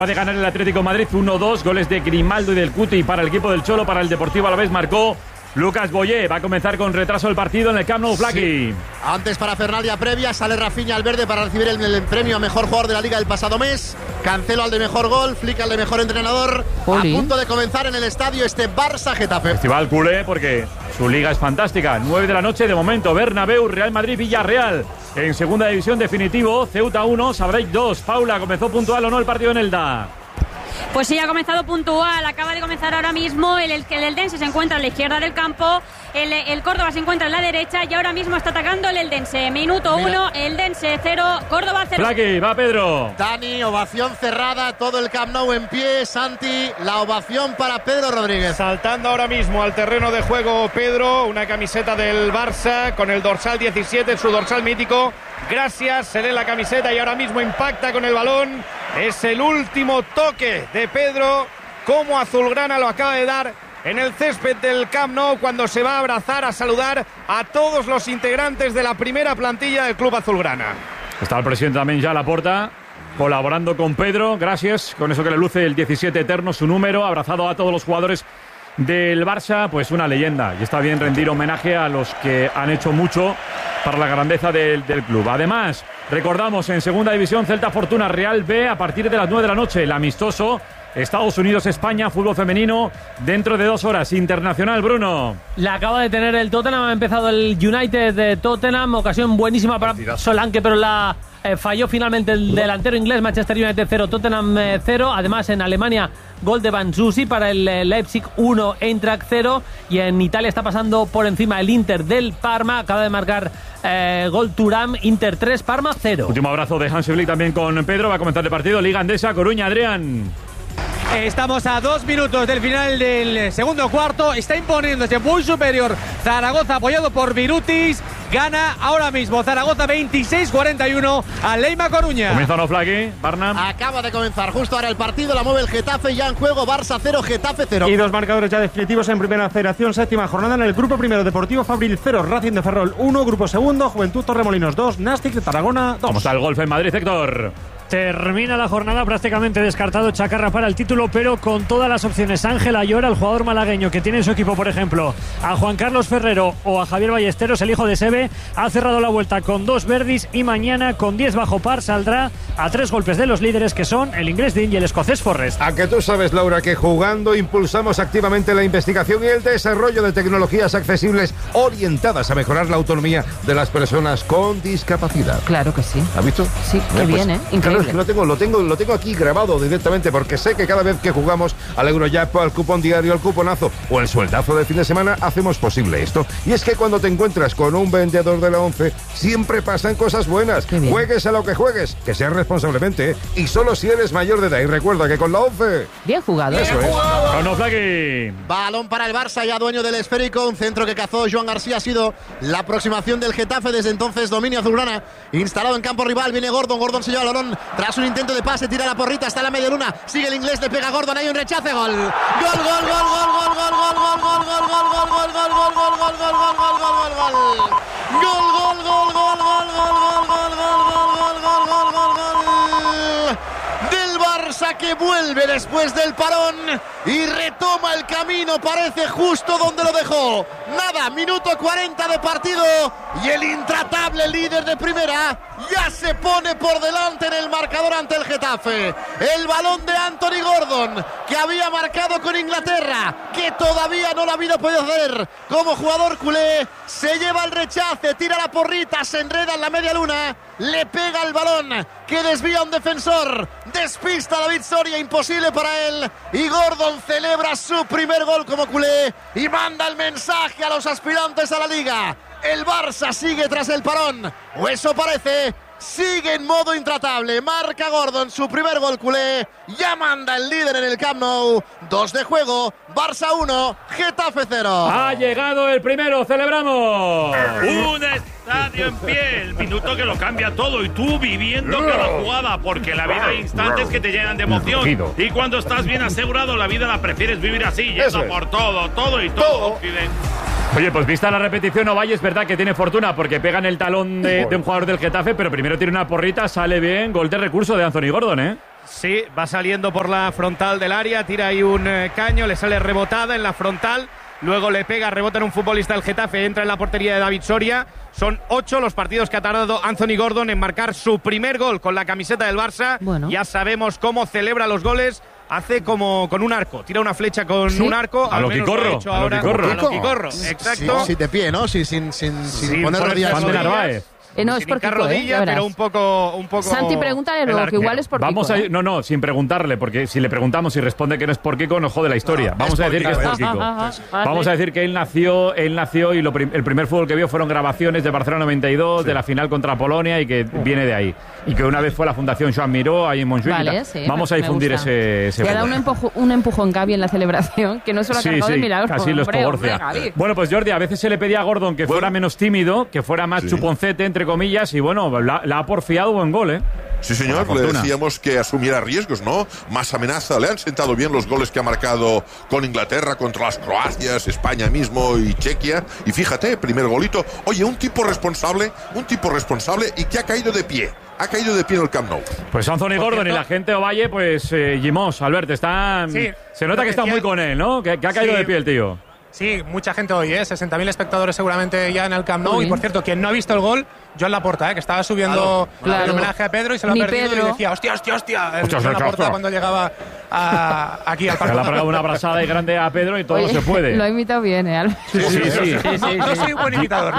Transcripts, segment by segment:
De ganar el Atlético de Madrid 1-2, goles de Grimaldo y del Cuti para el equipo del Cholo. Para el Deportivo Alavés marcó Lucas Boyé. Va a comenzar con retraso el partido en el Camp Nou, Flaqui. Sí. Antes, para Fernalia previa, sale Rafinha al verde para recibir el premio a mejor jugador de la Liga del pasado mes. Cancelo al de mejor gol, Flick al de mejor entrenador. A punto de comenzar en el estadio este Barça-Getafe. Festival culé porque su liga es fantástica. 9 de la noche de momento, Bernabéu, Real Madrid, Villarreal. En segunda división definitivo, Ceuta 1, Sabreit 2. Paula, ¿comenzó puntual o no el partido en Elda? Pues sí, ha comenzado puntual, acaba de comenzar ahora mismo. El Eldense se encuentra a la izquierda del campo, el Córdoba se encuentra en la derecha y ahora mismo está atacando el Eldense. Minuto 1, Eldense 0, Córdoba 0. Flaqui, va Pedro. Dani, ovación cerrada, todo el Camp Nou en pie. Santi, la ovación para Pedro Rodríguez. Saltando ahora mismo al terreno de juego Pedro, una camiseta del Barça con el dorsal 17, su dorsal mítico. Gracias, se lee la camiseta y ahora mismo impacta con el balón. Es el último toque de Pedro. Como Azulgrana lo acaba de dar en el césped del Camp Nou cuando se va a abrazar, a saludar a todos los integrantes de la primera plantilla del Club Azulgrana. Está el presidente también ya a la puerta, colaborando con Pedro. Gracias, con eso que le luce el 17 eterno, su número, abrazado a todos los jugadores del Barça. Pues una leyenda, y está bien rendir homenaje a los que han hecho mucho para la grandeza del club. Además, recordamos en segunda división, Celta Fortuna Real B a partir de las 9 de la noche, el amistoso Estados Unidos-España, fútbol femenino, dentro de 2 horas. Internacional, Bruno. La acaba de tener el Tottenham, ha empezado el United de Tottenham, ocasión buenísima para Solanke, pero la falló finalmente el delantero inglés. Manchester United 0, Tottenham 0. Además, en Alemania, gol de Banzusi para el Leipzig 1, Eintracht 0. Y en Italia está pasando por encima el Inter del Parma, acaba de marcar gol Thuram, Inter 3, Parma 0. Último abrazo de Hansi Flick también con Pedro. Va a comenzar el partido, Liga Andesa, Coruña, Adrián. Estamos a 2 minutos del final del segundo cuarto. Está imponiéndose muy superior Zaragoza, apoyado por Virutis. Gana ahora mismo Zaragoza 26-41 a Leima Coruña. ¿Comienza o no, Flaqui? Barnam. Acaba de comenzar justo ahora el partido. La mueve el Getafe, ya en juego. Barça 0, Getafe 0. Y 2 marcadores ya definitivos en primera federación. Séptima jornada en el grupo primero. Deportivo Fabril 0, Racing de Ferrol 1. Grupo segundo, Juventud Torremolinos 2, Nastic de Tarragona 2. ¿Cómo está el golf en Madrid, Héctor? Termina la jornada prácticamente descartado Chacarra para el título, pero con todas las opciones. Ángel Ayora, el jugador malagueño que tiene en su equipo, por ejemplo, a Juan Carlos Ferrero o a Javier Ballesteros, el hijo de Sebe, ha cerrado la vuelta con 2 verdis y mañana con 10 bajo par saldrá a 3 golpes de los líderes, que son el inglés Dean y el escocés Forrest. A que tú sabes, Laura, que jugando impulsamos activamente la investigación y el desarrollo de tecnologías accesibles orientadas a mejorar la autonomía de las personas con discapacidad. Claro que sí. ¿Has visto? Sí, qué bien, Increíble. Claro, es que lo tengo aquí grabado directamente, porque sé que cada vez que jugamos al Eurojackpot, al cupón diario, al cuponazo o el sueldazo de fin de semana, hacemos posible esto. Y es que cuando te encuentras con un vendedor de la 11, siempre pasan cosas buenas. Juegues a lo que juegues, que seas responsablemente, y solo si eres mayor de edad. Y recuerda que con la 11... Bien jugado. Eso es. No, Flaqui. Balón para el Barça, ya dueño del esférico. Un centro que cazó Joan García. Ha sido la aproximación del Getafe. Desde entonces, dominio azulgrana instalado en campo rival. Viene Gordon se lleva el balón tras un intento de pase, tira la porrita hasta la media luna, sigue el inglés, le pega a Gordon, hay un rechace, gol. Del Barça, que vuelve después del parón y retoma el camino, parece justo donde lo dejó. Nada, minuto 40 de partido y el intratable líder de primera ya se pone por delante en el marcador ante el Getafe. El balón de Anthony Gordon, que había marcado con Inglaterra, que todavía no lo había podido hacer como jugador culé, se lleva el rechace, tira la porrita, se enreda en la media luna, le pega el balón que desvía un defensor, despista a David Soria, imposible para él, y Gordon celebra su primer gol como culé y manda el mensaje a los aspirantes a la Liga. El Barça sigue tras el parón, o eso parece. Sigue en modo intratable, marca Gordon su primer gol culé, ya manda el líder en el Camp Nou. 2 de juego, Barça 1, Getafe 0. Ha llegado el primero, celebramos. Un estadio en pie, el minuto que lo cambia todo y tú viviendo cada jugada, porque la vida hay instantes que te llenan de emoción y cuando estás bien asegurado la vida la prefieres vivir así, yendo por todo. Oye, pues vista la repetición, Ovalle, es verdad que tiene fortuna porque pega en el talón de un jugador del Getafe, pero primero tiene una porrita, sale bien, gol de recurso de Anthony Gordon, ¿eh? Sí, va saliendo por la frontal del área, tira ahí un caño, le sale rebotada en la frontal, luego le pega, rebota en un futbolista del Getafe, entra en la portería de David Soria. Son 8 los partidos que ha tardado Anthony Gordon en marcar su primer gol con la camiseta del Barça. Bueno. Ya sabemos cómo celebra los goles. Hace como con un arco, tira una flecha con un arco. A lo Quicorro. A lo Quicorro, exacto. Sí, de pie, ¿no? Sin poner rodillas. Juan de Narváez. No es por Kiko, rodilla, pero un poco. Santi, pregúntale luego, que igual es por Vamos Kiko. No, sin preguntarle, porque si le preguntamos y responde que no es por Kiko, nos jode la historia. Vamos a decir que es por Kiko. Vamos a decir que él nació y el primer fútbol que vio fueron grabaciones de Barcelona 92, de la final contra Polonia, y que viene de ahí. Y que una vez fue a la Fundación Joan Miró, ahí en Montjuïc. Vale, sí, vamos a difundir ese Le ha dado un empujón Gaby en la celebración, que no se lo ha cargado de milagro. Casi lo escoborcia. Bueno, pues Jordi, a veces se le pedía a Gordon que fuera menos tímido, que fuera más chuponcete, entre comillas, y bueno, la ha porfiado buen gol, ¿eh? Sí, señor, le decíamos que asumiera riesgos, ¿no? Más amenaza. Le han sentado bien los goles que ha marcado con Inglaterra, contra las Croacias, España mismo y Chequia. Y fíjate, primer golito. Oye, un tipo responsable y que ha caído de pie. Ha caído de pie en el Camp Nou. Pues Anthony Gordon y la gente de Ovalle, pues Gimós, Albert, están... Sí, se nota que está muy con él, ¿no? Que ha caído de pie el tío. Sí, mucha gente hoy, 60.000 espectadores seguramente ya en el Camp Nou. Y por cierto, quien no ha visto el gol, Joan Laporta, que estaba subiendo el homenaje a Pedro y se lo ha perdido. Pedro. Y decía, hostia. Joan Laporta cuando llegaba aquí al parque. Le ha pegado una abrazada y grande a Pedro y todo se puede. Lo ha imitado bien, ¿eh? Sí. No soy un buen imitador.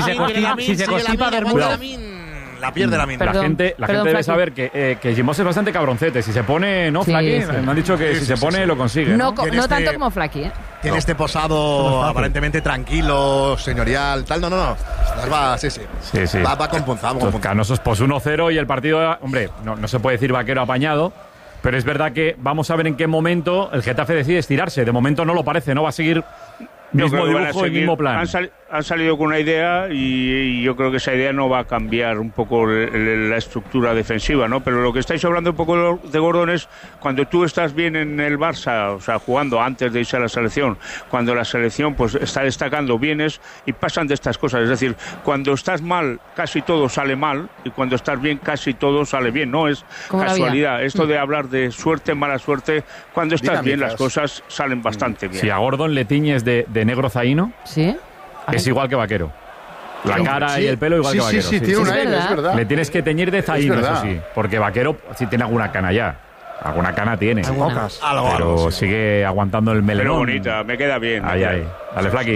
Si se constipa Bermuda. La pierde la mina. La gente debe saber que Gimós es bastante cabroncete. Si se pone, ¿no, Flaky? Me han dicho que si se pone lo consigue. No tanto como Flaky, ¿eh? Tiene este posado aparentemente tranquilo, señorial, tal. No. Va, sí. Va con punzado. Canosos, pues 1-0 y el partido, hombre, no se puede decir vaquero apañado. Pero es verdad que vamos a ver en qué momento el Getafe decide estirarse. De momento no lo parece, no va a seguir mismo dibujo y mismo plan. Han salido con una idea y yo creo que esa idea no va a cambiar un poco la estructura defensiva, ¿no? Pero lo que estáis hablando un poco de Gordon es cuando tú estás bien en el Barça, o sea, jugando antes de irse a la selección, cuando la selección pues está destacando bienes y pasan de estas cosas. Es decir, cuando estás mal, casi todo sale mal, y cuando estás bien, casi todo sale bien. No es casualidad. Esto de hablar de suerte, mala suerte, cuando estás bien las cosas salen bastante bien. Si a Gordon le tiñes de negro zaino, ¿sí? Es igual que vaquero. La cara y el pelo igual que vaquero. Sí, tiene una L, es verdad. Le tienes que teñir de zaino, eso sí. Porque vaquero sí tiene alguna cana ya. Alguna cana tiene. Pocas. Pero sigue aguantando el melenón. Pero bonita, me queda bien. Ahí. Dale, Flaky.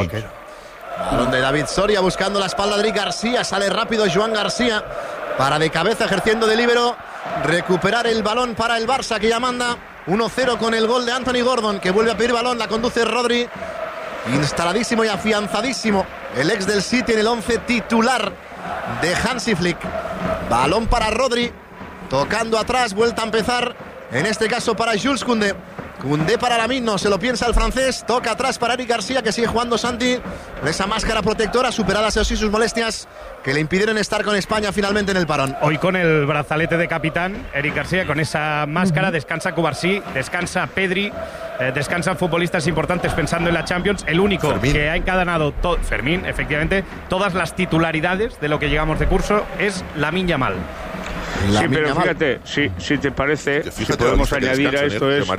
Balón de David Soria buscando la espalda de Eric García. Sale rápido Joan García. Para de cabeza ejerciendo de líbero. Recuperar el balón para el Barça, que ya manda 1-0 con el gol de Anthony Gordon, que vuelve a pedir balón. La conduce Rodri. Instaladísimo y afianzadísimo el ex del City en el 11 titular de Hansi Flick. Balón para Rodri, tocando atrás, vuelta a empezar, en este caso para Jules Koundé. Koundé para Lamine, no se lo piensa el francés, toca atrás para Eric García, que sigue jugando Santi con esa máscara protectora, superadas así sus molestias que le impidieron estar con España finalmente en el parón. Hoy con el brazalete de capitán, Eric García con esa máscara, descansa Cubarsí, descansa Pedri, descansan futbolistas importantes pensando en la Champions. El único Fermín, que ha encadenado Fermín, efectivamente, todas las titularidades de lo que llegamos de curso es Lamine Yamal. Sí, pero fíjate, si te parece, si podemos añadir a esto es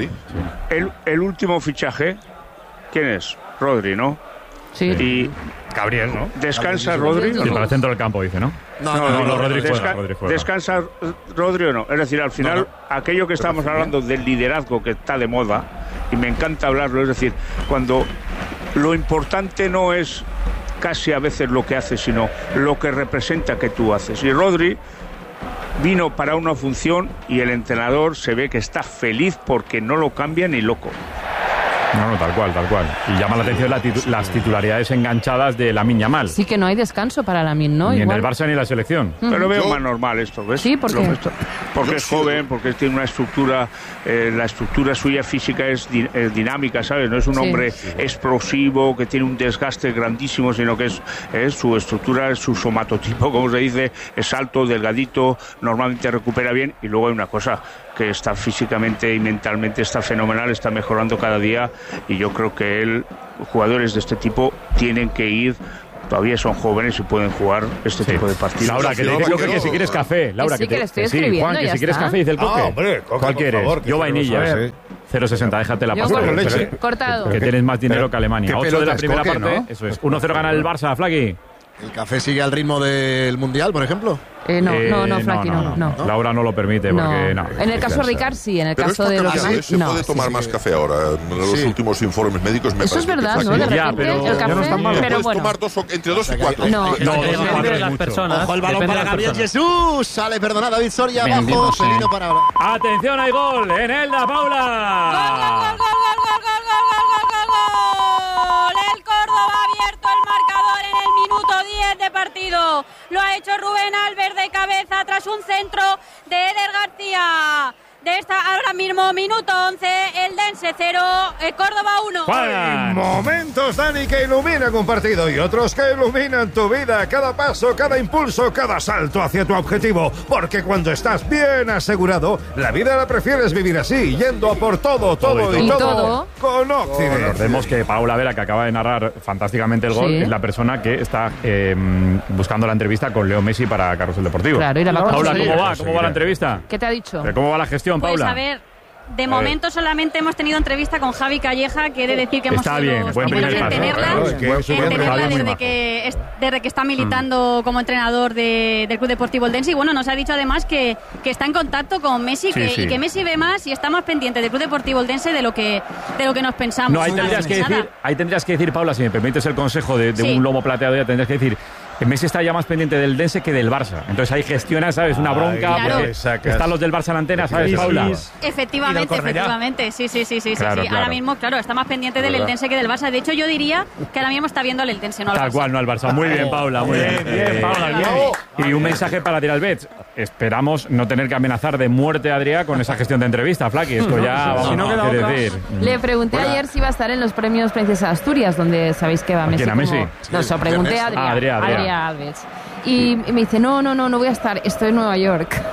el último fichaje. ¿Quién es? Rodri, ¿no? Sí. Y Gabriel, ¿no? ¿Descansa Rodri? Sí, para el centro del campo, dice, ¿no? No, Rodri juega. ¿Descansa Rodri o no? Es decir, al final, aquello que estamos hablando del liderazgo que está de moda, y me encanta hablarlo, es decir, cuando lo importante no es casi a veces lo que haces, sino lo que representa que tú haces. Y Rodri vino para una función y el entrenador se ve que está feliz porque no lo cambia ni loco. No, tal cual. Y llama la atención las titularidades enganchadas de Lamine Yamal. Sí, que no hay descanso para Lamine, ¿no? Ni Igual. en el Barça ni en la selección. Pero veo más normal esto, ¿ves? Sí, ¿por qué? Porque es joven, porque tiene una estructura, la estructura suya física es dinámica, ¿sabes? No es un hombre explosivo, que tiene un desgaste grandísimo, sino que es su estructura, su somatotipo, como se dice, es alto, delgadito, normalmente recupera bien. Y luego hay una cosa, que está físicamente y mentalmente está fenomenal, está mejorando cada día, y yo creo que jugadores de este tipo tienen que ir todavía son jóvenes y pueden jugar este tipo de partidos. Laura, que te dice Coque que si quieres café. Laura, que le estoy escribiendo, Juan, que si quieres café, dice el Coque. Hombre, Coque, ¿cuál quieres? favor, Yo vainillas. 0,60, déjate la pasta. Cortado. Que tienes más dinero que Alemania. 8 de la primera Coque, parte. ¿no? Eso es. 1-0 gana el Barça, Flaqui. ¿El café sigue al ritmo del Mundial, por ejemplo? No, Flaqui, no. Laura no lo permite porque no. En el caso de Ricard sí, en el caso de los demás se puede tomar más café ahora. En los últimos informes médicos me eso es parece verdad, ¿no? De repente el café, pero bueno. tomar entre 2 y 4. No, depende de las personas. Ojo el balón para Gabriel Jesús. Sale, perdona, David Soria abajo. Pelino para ahora. Atención, hay gol en Elda, Paula. ¡Gol! El Córdoba ha abierto el marcador en el minuto 10 de partido. Lo ha hecho Rubén Alves de cabeza tras un centro de Eder García. Ahora mismo, minuto 11, Eldense 0, Córdoba 1. Hay momentos, Dani, que iluminan un partido y otros que iluminan tu vida. Cada paso, cada impulso, cada salto hacia tu objetivo. Porque cuando estás bien asegurado, la vida la prefieres vivir así, yendo a por todo y todo con Occidente. Recordemos que Paula Vera, que acaba de narrar fantásticamente el gol, es la persona que está buscando la entrevista con Leo Messi para Carrusel Deportivo. Claro, Paula, ¿cómo va la entrevista? ¿Qué te ha dicho? ¿Cómo va la gestión, Paula? Pues a ver, de momento solamente hemos tenido entrevista con Javi Calleja, quiere decir que hemos sido los primeros en tenerla, desde que está militando como entrenador del Club Deportivo Eldense. Y bueno, nos ha dicho además que está en contacto con Messi y que Messi ve más y está más pendiente del Club Deportivo Eldense de lo que nos pensamos. No, ahí tendrías que decir, Paula, si me permites el consejo de un lomo plateado, ya tendrías que decir que Messi está ya más pendiente del Dense que del Barça. Entonces ahí gestiona, ¿sabes? Una bronca, porque están los del Barça en la antena, ¿sabes, Paula? Efectivamente, sí. Claro. Ahora mismo, claro, está más pendiente del Eldense que del Barça. De hecho, yo diría que ahora mismo está viendo al Eldense, no al Barça. Tal cual, no al Barça. Muy bien, Paula, muy bien. Paula, bien. Y un mensaje para Adrià Albets. Esperamos no tener que amenazar de muerte a Adrià con esa gestión de entrevista, Flaqui. Esto ya vamos a decir. Le pregunté ayer si iba a estar en los premios Princesa Asturias, donde sabéis que va Messi. ¿Quién, a Messi? No, se lo pregunté a Adrià Albets. Y me dice, no voy a estar, estoy en Nueva York.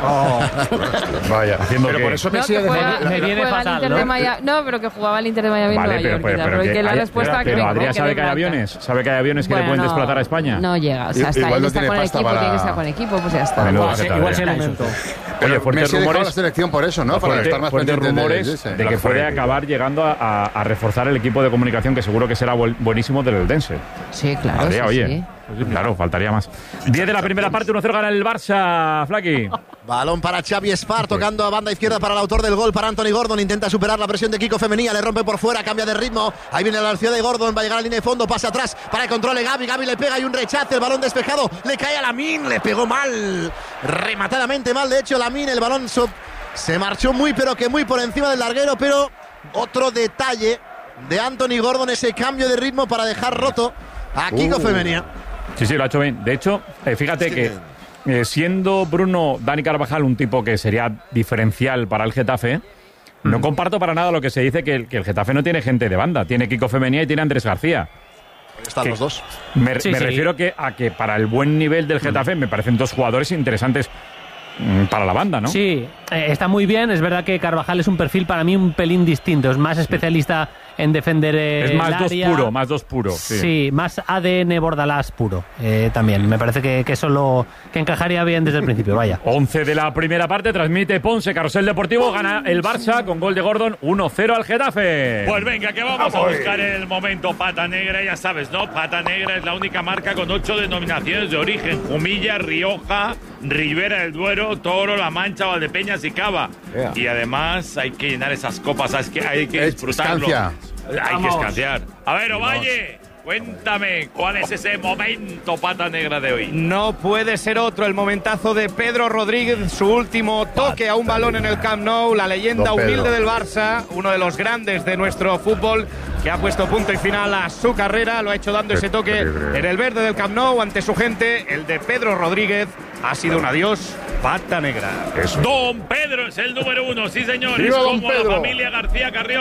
Vaya, pero por eso me viene fatal, ¿no? Pero que jugaba el Inter de Miami en Nueva York. Pero que la respuesta pero Adrià sabe que hay aviones, que le pueden desplazar a España. No llega, o sea, está con el equipo, tiene que estar con el equipo, pues ya está. Igual sea el momento. Oye, fuertes rumores la selección por eso, ¿no? Para estar más pendiente rumores de que puede acabar llegando a reforzar el equipo de comunicación, que seguro que será buenísimo del Eldense. Sí, claro. Adrià, oye. Claro, faltaría más. 10 de la primera parte, 1-0 gana el Barça, Flaqui. Balón para Xavi Espar, tocando a banda izquierda para el autor del gol, para Anthony Gordon. Intenta superar la presión de Kiko Femenía, le rompe por fuera, cambia de ritmo. Ahí viene la velocidad de Gordon, va a llegar a la línea de fondo, pasa atrás para el control de Gavi. Gavi le pega y un rechace, el balón despejado, le cae a Lamine, le pegó mal, rematadamente mal. De hecho, Lamine, el balón se marchó muy, pero que muy por encima del larguero. Pero otro detalle de Anthony Gordon, ese cambio de ritmo para dejar roto a Kiko Femenía. Sí, lo ha hecho bien. De hecho, fíjate que siendo Bruno Dani Carvajal un tipo que sería diferencial para el Getafe, no comparto para nada lo que se dice que el Getafe no tiene gente de banda. Tiene Kiko Femenía y tiene Andrés García. Están los dos. Me refiero a que para el buen nivel del Getafe me parecen dos jugadores interesantes para la banda, ¿no? Sí, está muy bien. Es verdad que Carvajal es un perfil para mí un pelín distinto. Es más especialista en defender es más área. Más dos puro. Sí, más ADN Bordalás puro. También me parece que eso que encajaría bien desde el principio. Vaya. 11 de la primera parte, transmite Ponce, Carrusel Deportivo, gana el Barça con gol de Gordon, 1-0 al Getafe. Pues venga, que vamos a buscar el momento Pata Negra, ya sabes, ¿no? Pata Negra es la única marca con 8 denominaciones de origen: Jumilla, Rioja, Ribera del Duero, Toro, La Mancha, Valdepeñas y Cava. Y además hay que llenar esas copas, ¿sabes? Que hay que disfrutarlo. Hay que escanciar. A ver, Ovalle, cuéntame, ¿cuál es ese momento Pata Negra de hoy? No puede ser otro, el momentazo de Pedro Rodríguez, su último toque a un balón en el Camp Nou, la leyenda humilde del Barça, uno de los grandes de nuestro fútbol, que ha puesto punto y final a su carrera, lo ha hecho dando ese toque en el verde del Camp Nou ante su gente. El de Pedro Rodríguez ha sido un adiós Pata Negra. Don Pedro es el número 1, sí señor, es como la familia García Carrión.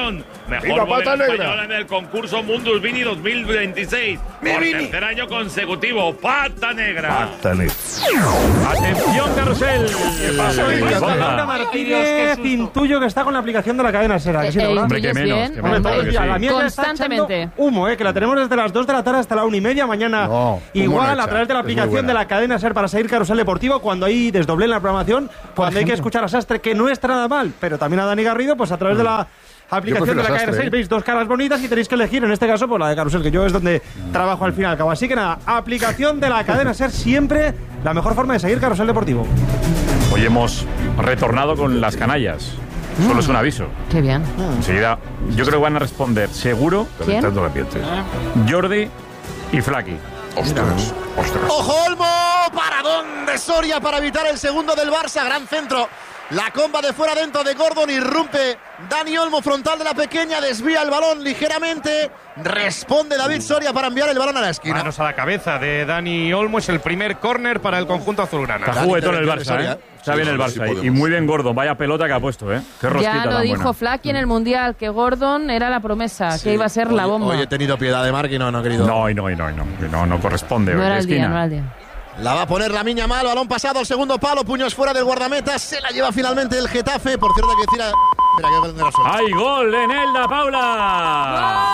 Mejor bolera española en el concurso Mundus Vini 2026. Por tercer año consecutivo. Pata negra. Pata negra. Atención, carrusel. ¿Qué pasa? Laura Martínez, intuyo que está con la aplicación de la cadena SER. Hombre, que menos. La mía constantemente. Humo, que la tenemos desde las 2 de la tarde hasta la 1:30 mañana. Igual, a través de la aplicación de la cadena SER para seguir Carrusel Deportivo, cuando hay desdoblé en la programación, cuando hay que escuchar a Sastre, que no está nada mal, pero también a Dani Garrido, pues a través de la aplicación de la cadena SER, veis dos caras bonitas y tenéis que elegir, en este caso, pues la de Carrusel, que yo es donde trabajo al fin y al cabo. Así que nada, aplicación de la cadena SER, siempre la mejor forma de seguir Carrusel Deportivo. Hoy hemos retornado con las canallas. Solo es un aviso. Qué bien. Enseguida, yo creo que van a responder seguro. Calentando el ambiente. Jordi y Flaky. Ostras. ¡Ojo, Olmo! Paradón de Soria para evitar el segundo del Barça. Gran centro. La comba de fuera dentro de Gordon, irrumpe Dani Olmo, frontal de la pequeña, desvía el balón ligeramente, responde David Soria para enviar el balón a la esquina. Manos a la cabeza de Dani Olmo, es el primer córner para el conjunto azulgrana. Está juguetón el Barça, Está bien el Barça y muy bien Gordon, vaya pelota que ha puesto, Qué rosquita ya lo dijo Flaky en el Mundial, que Gordon era la promesa, que iba a ser la bomba. Hoy he tenido piedad de Marc y no he querido. No corresponde. No era el día, no era el día. La va a poner Lamine Yamal, balón pasado al segundo palo, puños fuera del guardameta, se la lleva finalmente el Getafe. Por cierto, hay que decir Espera, que gol de la suerte. ¡Hay gol en Elda, Paula!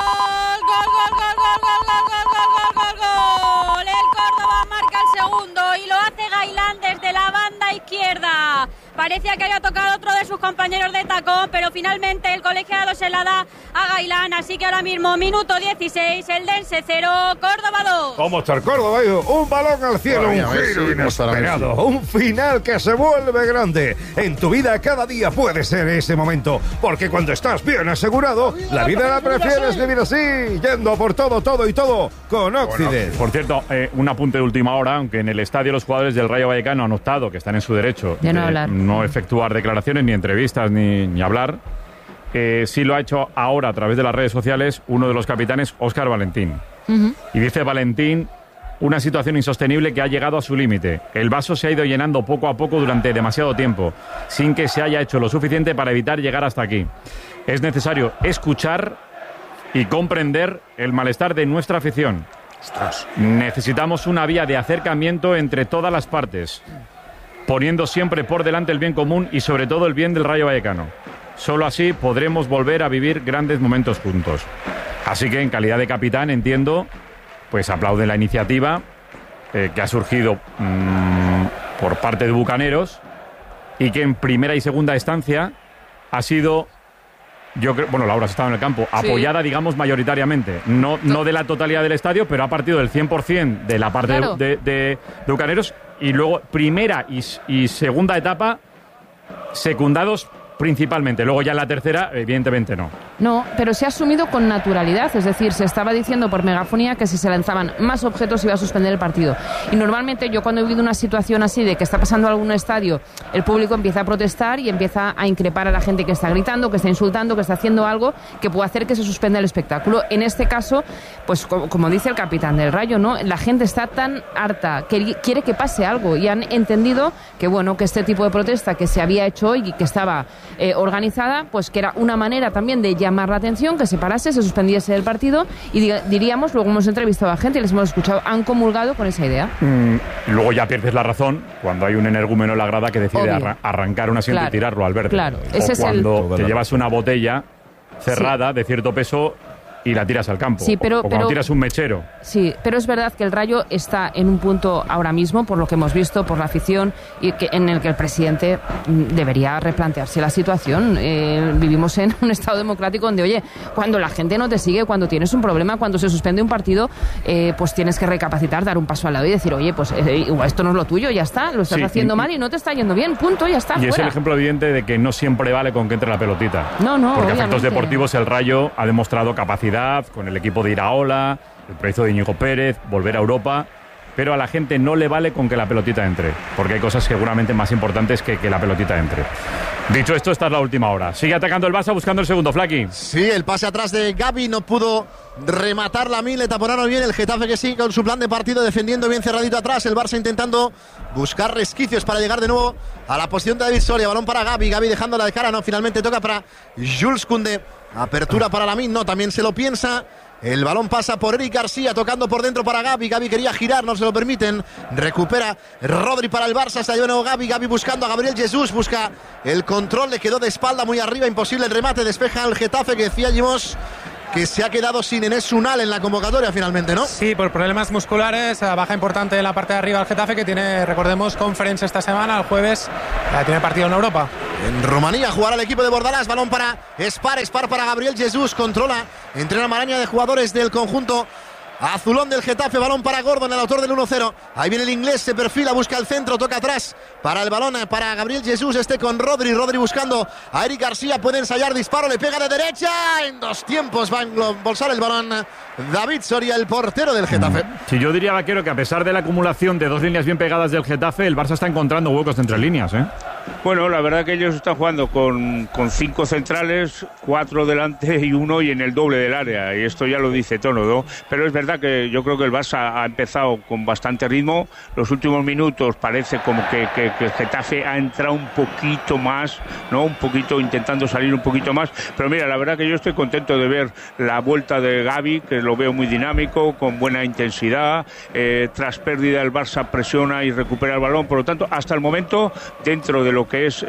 ¡Gol! El Córdoba marca el segundo y lo hace Gailán desde la banda izquierda. Parecía que había tocado otro de sus compañeros de tacón, pero finalmente el colegiado se la da a Gailán. Así que ahora mismo, minuto 16, Eldense 0, Córdoba 2. ¿Cómo está el Córdoba? Un balón al cielo, un giro inesperado, un final que se vuelve grande. En tu vida cada día puede ser ese momento, porque cuando estás bien asegurado, la vida la prefieres vivir así, yendo por todo y todo con Occident. Por cierto, un apunte de última hora, aunque en el estadio los jugadores del Rayo Vallecano han optado, que están en su derecho de no hablar, no efectuar declaraciones, ni entrevistas, ni hablar. Sí lo ha hecho ahora a través de las redes sociales uno de los capitanes, Óscar Valentín. Y dice Valentín, una situación insostenible que ha llegado a su límite. El vaso se ha ido llenando poco a poco durante demasiado tiempo, sin que se haya hecho lo suficiente para evitar llegar hasta aquí. Es necesario escuchar y comprender el malestar de nuestra afición. Necesitamos una vía de acercamiento entre todas las partes, poniendo siempre por delante el bien común y sobre todo el bien del Rayo Vallecano. Solo así podremos volver a vivir grandes momentos juntos. Así que en calidad de capitán, entiendo, pues aplaude la iniciativa que ha surgido por parte de Bucaneros y que en primera y segunda instancia ha sido, yo creo, bueno, Laura has estado en el campo, apoyada, digamos, mayoritariamente. No de la totalidad del estadio, pero ha partido del 100% de la parte de Bucaneros. Y luego, primera y segunda etapa, secundados principalmente. Luego ya en la tercera, evidentemente no. No, pero se ha asumido con naturalidad. Es decir, se estaba diciendo por megafonía que si se lanzaban más objetos iba a suspender el partido. Y normalmente yo cuando he vivido una situación así de que está pasando algún estadio, el público empieza a protestar y empieza a increpar a la gente que está gritando, que está insultando, que está haciendo algo que puede hacer que se suspenda el espectáculo. En este caso, pues como dice el capitán del Rayo, ¿no? La gente está tan harta que quiere que pase algo y han entendido que, bueno, que este tipo de protesta que se había hecho hoy y que estaba organizada, pues que era una manera también de llamar la atención, que se parase, se suspendiese el partido y diríamos, luego hemos entrevistado a gente y les hemos escuchado, han comulgado con esa idea. Luego ya pierdes la razón cuando hay un energúmeno en la grada que decide arrancar un asiento y tirarlo al verde. Claro, ese es cuando te llevas una botella cerrada de cierto peso y la tiras al campo. Sí, o cuando tiras un mechero. Sí, pero es verdad que el Rayo está en un punto ahora mismo, por lo que hemos visto, por la afición, y en el que el presidente debería replantearse la situación. Vivimos en un estado democrático donde, oye, cuando la gente no te sigue, cuando tienes un problema, cuando se suspende un partido, pues tienes que recapacitar, dar un paso al lado y decir, oye, pues esto no es lo tuyo, ya está, lo estás haciendo mal y no te está yendo bien, punto, ya está. Y es el ejemplo evidente de que no siempre vale con que entre la pelotita. No, porque a efectos obviamente. deportivos el Rayo ha demostrado capacidad con el equipo de Iraola, el proyecto de Íñigo Pérez, volver a Europa, pero a la gente no le vale con que la pelotita entre, porque hay cosas seguramente más importantes que la pelotita entre. Dicho esto, esta es la última hora. Sigue atacando el Barça buscando el segundo, Flaky. Sí, el pase atrás de Gavi no pudo rematar la le taponaron bien el Getafe, que sigue con su plan de partido, defendiendo bien cerradito atrás, el Barça intentando buscar resquicios para llegar de nuevo a la posición de David Soria. Balón para Gavi, Gavi dejándola de cara, no, finalmente toca para Jules Koundé. Apertura para Lamine, no, también se lo piensa. El balón pasa por Eric García, tocando por dentro para Gavi. Gavi quería girar, no se lo permiten. Recupera Rodri para el Barça, se ha llevado Gavi. Gavi buscando a Gabriel Jesús, busca el control, le quedó de espalda muy arriba, imposible el remate. Despeja el Getafe, que decíamos que se ha quedado sin Enes Unal en la convocatoria finalmente, ¿no? Sí, por problemas musculares, baja importante en la parte de arriba del Getafe, que tiene, recordemos, conferencia esta semana, el jueves, tiene partido en Europa. En Rumanía jugará el equipo de Bordalás, balón para Spar para Gabriel Jesús, controla entre una maraña de jugadores del conjunto azulón del Getafe, balón para Gordon, el autor del 1-0. Ahí viene el inglés, se perfila, busca el centro, toca atrás para el balón, para Gabriel Jesús, con Rodri buscando a Eric García, puede ensayar disparo, le pega de derecha, en 2 tiempos va a embolsar el balón David Soria, el portero del Getafe. Si yo diría, Vaquero, que a pesar de la acumulación de 2 líneas bien pegadas del Getafe, el Barça está encontrando huecos entre líneas, ¿eh? Bueno, la verdad que ellos están jugando con 5 centrales, 4 delante y 1 y en el doble del área, y esto ya lo dice todo, ¿no? Pero es verdad que yo creo que el Barça ha empezado con bastante ritmo. Los últimos minutos parece como que el Getafe ha entrado un poquito más, ¿no? Un poquito intentando salir un poquito más. Pero mira, la verdad que yo estoy contento de ver la vuelta de Gavi, que lo veo muy dinámico, con buena intensidad. Tras pérdida el Barça presiona y recupera el balón. Por lo tanto, hasta el momento, dentro de lo que es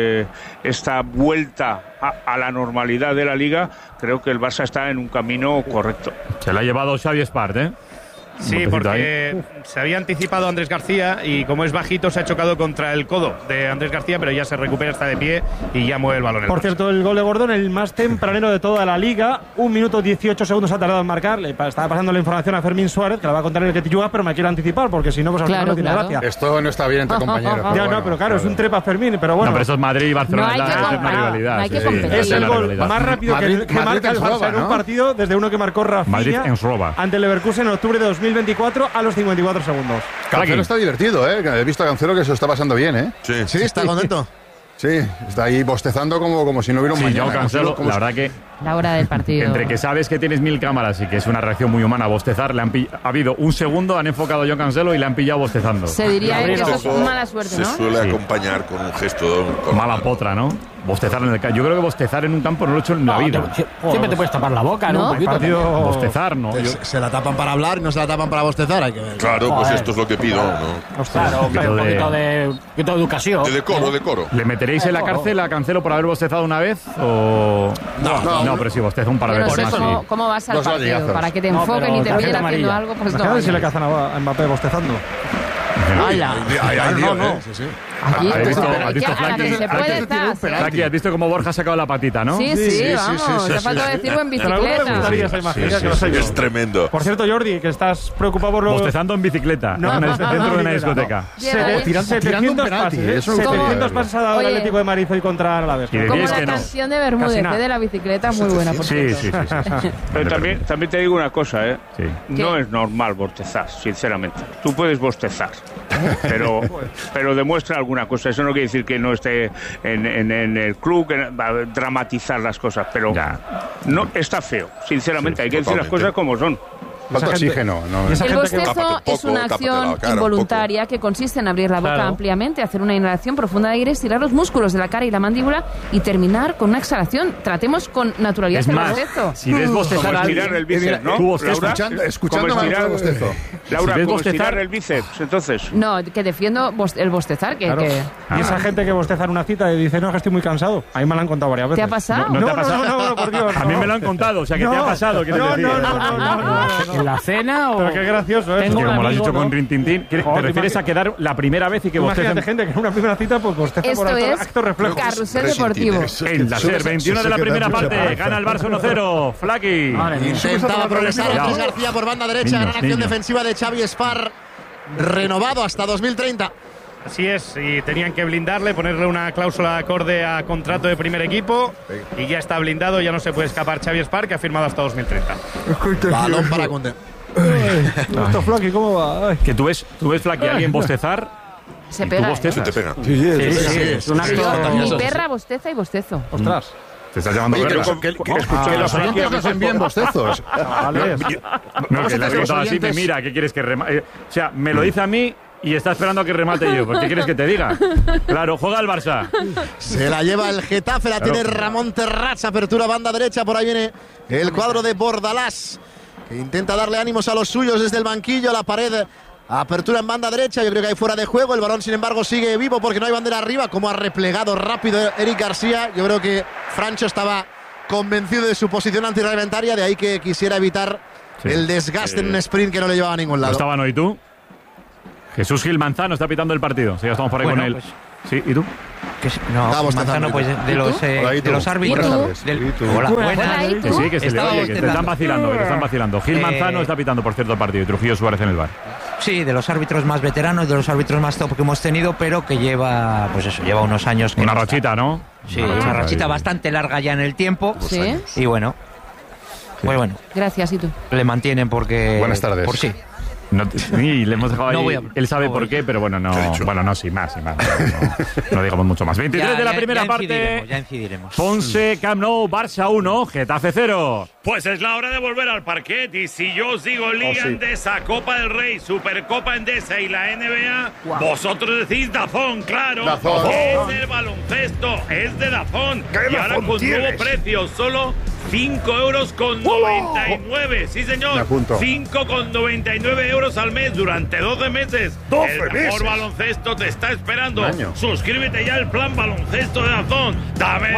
esta vuelta a la normalidad de la Liga, creo que el Barça está en un camino correcto. Se la ha llevado Xavi Espart, ¿eh? Sí, porque se había anticipado Andrés García y como es bajito se ha chocado contra el codo de Andrés García, pero ya se recupera, está de pie y ya mueve el balón. Por cierto, el gol de Gordon, el más tempranero de toda la Liga, 1 minuto 18 segundos ha tardado en marcar. Le estaba pasando la información a Fermín Suárez, que la va a contar en el que te pero me quiero anticipar, porque si no, pues al final no tiene gracia. Esto no está bien entre compañeros. Pero claro, es un trepa Fermín, pero bueno. No, pero eso es Madrid y Barcelona, No hay que es una comparar, rivalidad. no hay que competir. Es el gol más rápido que marca el Barça en un partido desde uno que marcó Rafinha ante el Leverkusen en octubre de 2024 a los 54 segundos. Cancelo está divertido, ¿eh? He visto a Cancelo que se lo está pasando bien, ¿eh? Sí, está contento. Sí, está ahí bostezando como si no hubiera un mañana. Yo, Cancelo, la verdad que la hora del partido. Entre que sabes que tienes 1000 cámaras y que es una reacción muy humana bostezar, ha habido un segundo, han enfocado a John Cancelo y le han pillado bostezando. Se diría que eso es mala suerte, ¿no? Se suele acompañar con un gesto... Mala potra, ¿no? Bostezar en el campo. Yo creo que bostezar en un campo no lo he hecho en la vida. Siempre te puedes tapar la boca, ¿no? Un poquito. Bostezar, ¿no? Se la tapan para hablar y no se la tapan para bostezar, hay que ver. Claro, pues esto es lo que pido, ¿no? Claro, un poquito de educación. De decoro. ¿Le meteréis en la cárcel a Cancelo por haber bostezado una vez? ¿O...? No, pero si bosteza un par de veces más. ¿Cómo vas al partido? Para que te enfoquen y te pillen haciendo algo, pues no. Imagínate si le cazan a Mbappé bostezando. No. Aquí, ¿Has visto Flaki? ¿Has visto cómo Borja ha sacado la patita, no? Sí, vamos. Te falta decirlo en bicicleta. Es tremendo. Por cierto, Jordi, que estás preocupado por los... Bostezando en bicicleta, dentro de una discoteca. 700 pases. 700 pases ha dado el Atlético de Madrid hoy contra Alavés. Como la canción de Bermúdez, de la bicicleta, muy buena. Sí. Pero también te digo una cosa, ¿eh? Sí. No es normal bostezar, sinceramente. Tú puedes bostezar, pero demuestra alguna cosa. Eso no quiere decir que no esté en el club, que va a dramatizar las cosas, pero no está feo, sinceramente. Hay que decir las cosas como son. Falta oxígeno. El bostezo es una acción involuntaria que consiste en abrir la boca ampliamente, hacer una inhalación profunda de aire, estirar los músculos de la cara y la mandíbula y terminar con una exhalación. Tratemos con naturalidad el bostezo. Si ves bostezar a alguien, el bíceps, ¿no? Escuchando el bostezo. Laura, si ves bostezar el bíceps, entonces. No, que defiendo el bostezar. Y esa gente que bosteza en una cita y dice, no, que estoy muy cansado. A mí me lo han contado varias veces. ¿Te ha pasado? No, por Dios. A mí me lo han contado, o sea, que te ha pasado. ¿En la cena o...? Pero qué gracioso, ¿eh? Como lo has dicho con Rintintín, ¿te refieres a quedar la primera vez y que bostecen? Imagínate gente que en una primera cita pues bosteza por acto reflejo. Carrusel deportivo. En la SER, 21 de la primera parte, gana el Barça 1-0. Flaki. Intentaba progresar Andrés García por banda derecha, gran acción defensiva de Xavi Espart, renovado hasta 2030. Así es, y tenían que blindarle, ponerle una cláusula acorde a contrato de primer equipo y ya está blindado, ya no se puede escapar Xavi Espart, que ha firmado hasta 2030. Balón para Conte. Esto, Flaki, ¿cómo va? Que tú ves Flaki, alguien bostezar. Se pega. Se te pega. Sí. Mi perra bosteza y bostezo. Ostras. Te estás llamando que los oyentes nos envíen bostezos. No, que le has contado así, me mira, ¿qué quieres que o sea, me lo dice a mí y está esperando a que remate yo. ¿Por qué quieres que te diga? Claro, juega el Barça. Se la lleva el Getafe, la tiene Ramón Terrats, apertura banda derecha, por ahí viene el cuadro de Bordalás, que intenta darle ánimos a los suyos desde el banquillo, a la pared, apertura en banda derecha, yo creo que hay fuera de juego, el balón sin embargo sigue vivo porque no hay bandera arriba, como ha replegado rápido Eric García, yo creo que Francho estaba convencido de su posición antirreglamentaria, de ahí que quisiera evitar el desgaste en un sprint que no le llevaba a ningún lado. ¿No estaban hoy tú? Jesús Gil Manzano está pitando el partido. Sí, ya estamos por ahí con él. Pues, sí, ¿y tú? Manzano, pues de los árbitros. Hola, buenas. Que sí, que se le oye, que te están vacilando, Gil Manzano está pitando, por cierto, el partido. Y Trujillo Suárez en el bar. Sí, de los árbitros más veteranos, de los árbitros más top que hemos tenido, pero que lleva, pues eso, lleva unos años. Que una rachita, ¿no? Sí, una rachita bastante larga ya en el tiempo. Sí. Y bueno. Sí. Pues bueno. Gracias, ¿y tú? Le mantienen porque. Buenas tardes. Por sí. Y le hemos dejado ahí. Él sabe por qué, pero bueno, no. Bueno, no, sin más. No digamos mucho más. 23 de la primera parte. Ya incidiremos. Ponce, Camp Nou, Barça 1, Getafe 0. Pues es la hora de volver al parquet. Y si yo os digo Liga Endesa, Copa del Rey, Supercopa Endesa y la NBA, vosotros decís Dazón, claro. Dazón. Es el baloncesto, es de Dazón. Y ahora con nuevo precio, solo 5,99 €. Sí, señor. 5,99 € al mes durante 12 meses. 12 el mejor meses. Baloncesto te está esperando. Suscríbete ya al plan baloncesto de Dazón. Dame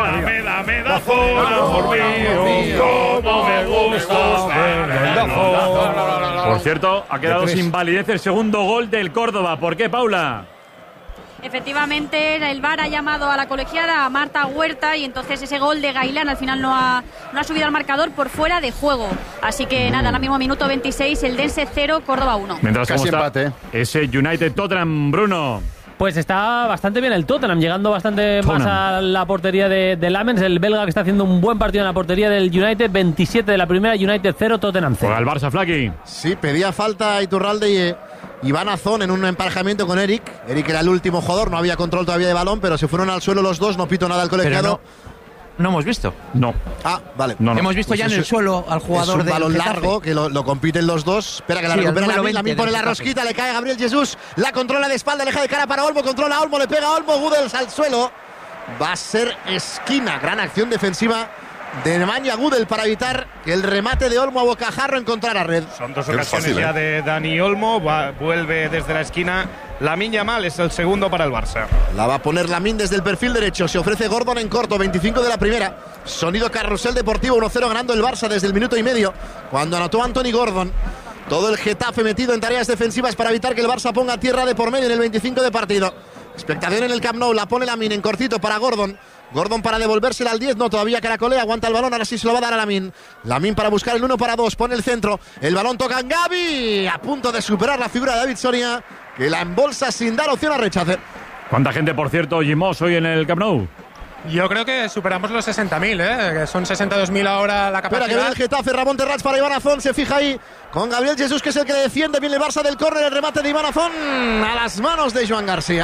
Dazón. Amor mío, cómo me gusta ver Dazón. Por cierto, ha quedado sin validez el segundo gol del Córdoba. ¿Por qué, Paula? Efectivamente, el VAR ha llamado a la colegiada, a Marta Huerta, y entonces ese gol de Gailán al final no ha subido al marcador por fuera de juego. Así que nada, ahora mismo minuto 26, el Dense 0, Córdoba 1. Mientras casi empate. Ese United Tottenham, Bruno. Pues está bastante bien el Tottenham, llegando bastante más a la portería de Lamens, el belga que está haciendo un buen partido en la portería del United. 27 de la primera, United 0, Tottenham 0. Juega el Barça, Flaky. Sí, pedía falta Iturralde y Iván Azón en un emparejamiento con Eric. Eric era el último jugador, no había control todavía de balón, pero se fueron al suelo los dos, no pito nada al colegiado. No hemos visto. No. Ah, vale. No. Hemos visto pues ya en el suelo al jugador del balón Getafe. Largo, que lo compiten los dos. Espera que la recupera Lamine pone la rosquita, le cae Gabriel Jesús, la controla de espalda, deja de cara para Olmo, controla a Olmo, le pega a Olmo, Gudels al suelo. Va a ser esquina, gran acción defensiva de Nemanja Gudel para evitar que el remate de Olmo a bocajarro encontrara red. Son dos ocasiones ya de Dani Olmo, vuelve desde la esquina. Lamine Yamal es el segundo para el Barça. La va a poner Lamine desde el perfil derecho. Se ofrece Gordon en corto, 25 de la primera. Sonido Carrusel Deportivo, 1-0 ganando el Barça desde el minuto y medio, cuando anotó Anthony Gordon. Todo el Getafe metido en tareas defensivas para evitar que el Barça ponga tierra de por medio en el 25 de partido. Expectación en el Camp Nou, la pone Lamine en cortito para Gordon. Gordon para devolvérsela al 10, no, todavía caracolea, aguanta el balón, ahora sí se lo va a dar a Lamine. Lamine para buscar el 1 para 2, pone el centro, el balón toca en Gavi, a punto de superar la figura de David Soria, que la embolsa sin dar opción a rechace. ¿Cuánta gente, por cierto, Gimos hoy en el Camp Nou? Yo creo que superamos los 60.000, que son 62.000 ahora la capacidad. Espera que viene el Getafe, Ramón Terrats para Iván Azón, se fija ahí con Gabriel Jesús, que es el que defiende, viene el Barça del córner, el remate de Iván Azón a las manos de Joan García.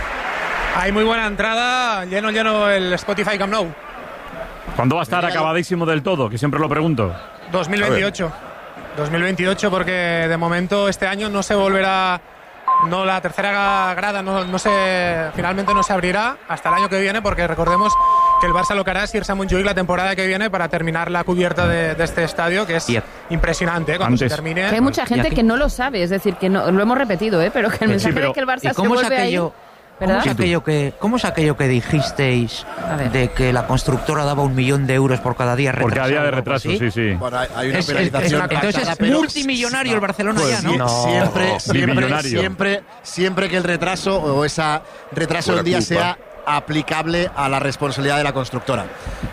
Hay muy buena entrada, lleno el Spotify Camp Nou. ¿Cuándo va a estar acabadísimo del todo? Que siempre lo pregunto. 2028. 2028, porque de momento este año no se volverá. No, la tercera grada finalmente no se abrirá hasta el año que viene, porque recordemos que el Barça lo que hará es irse a Montjuïc la temporada que viene para terminar la cubierta de este estadio, que es impresionante cuando se termine. Que hay mucha gente que no lo sabe, es decir, que no, lo hemos repetido, pero que el mensaje de que el Barça se vuelve ahí. ¿Cómo es aquello que dijisteis de que la constructora daba 1 millón de euros por cada día retraso? Por cada día de retraso, sí. Bueno, hay una penalización. Entonces es multimillonario el Barcelona ya, ¿no? Siempre que el retraso o ese retraso del día sea aplicable a la responsabilidad de la constructora.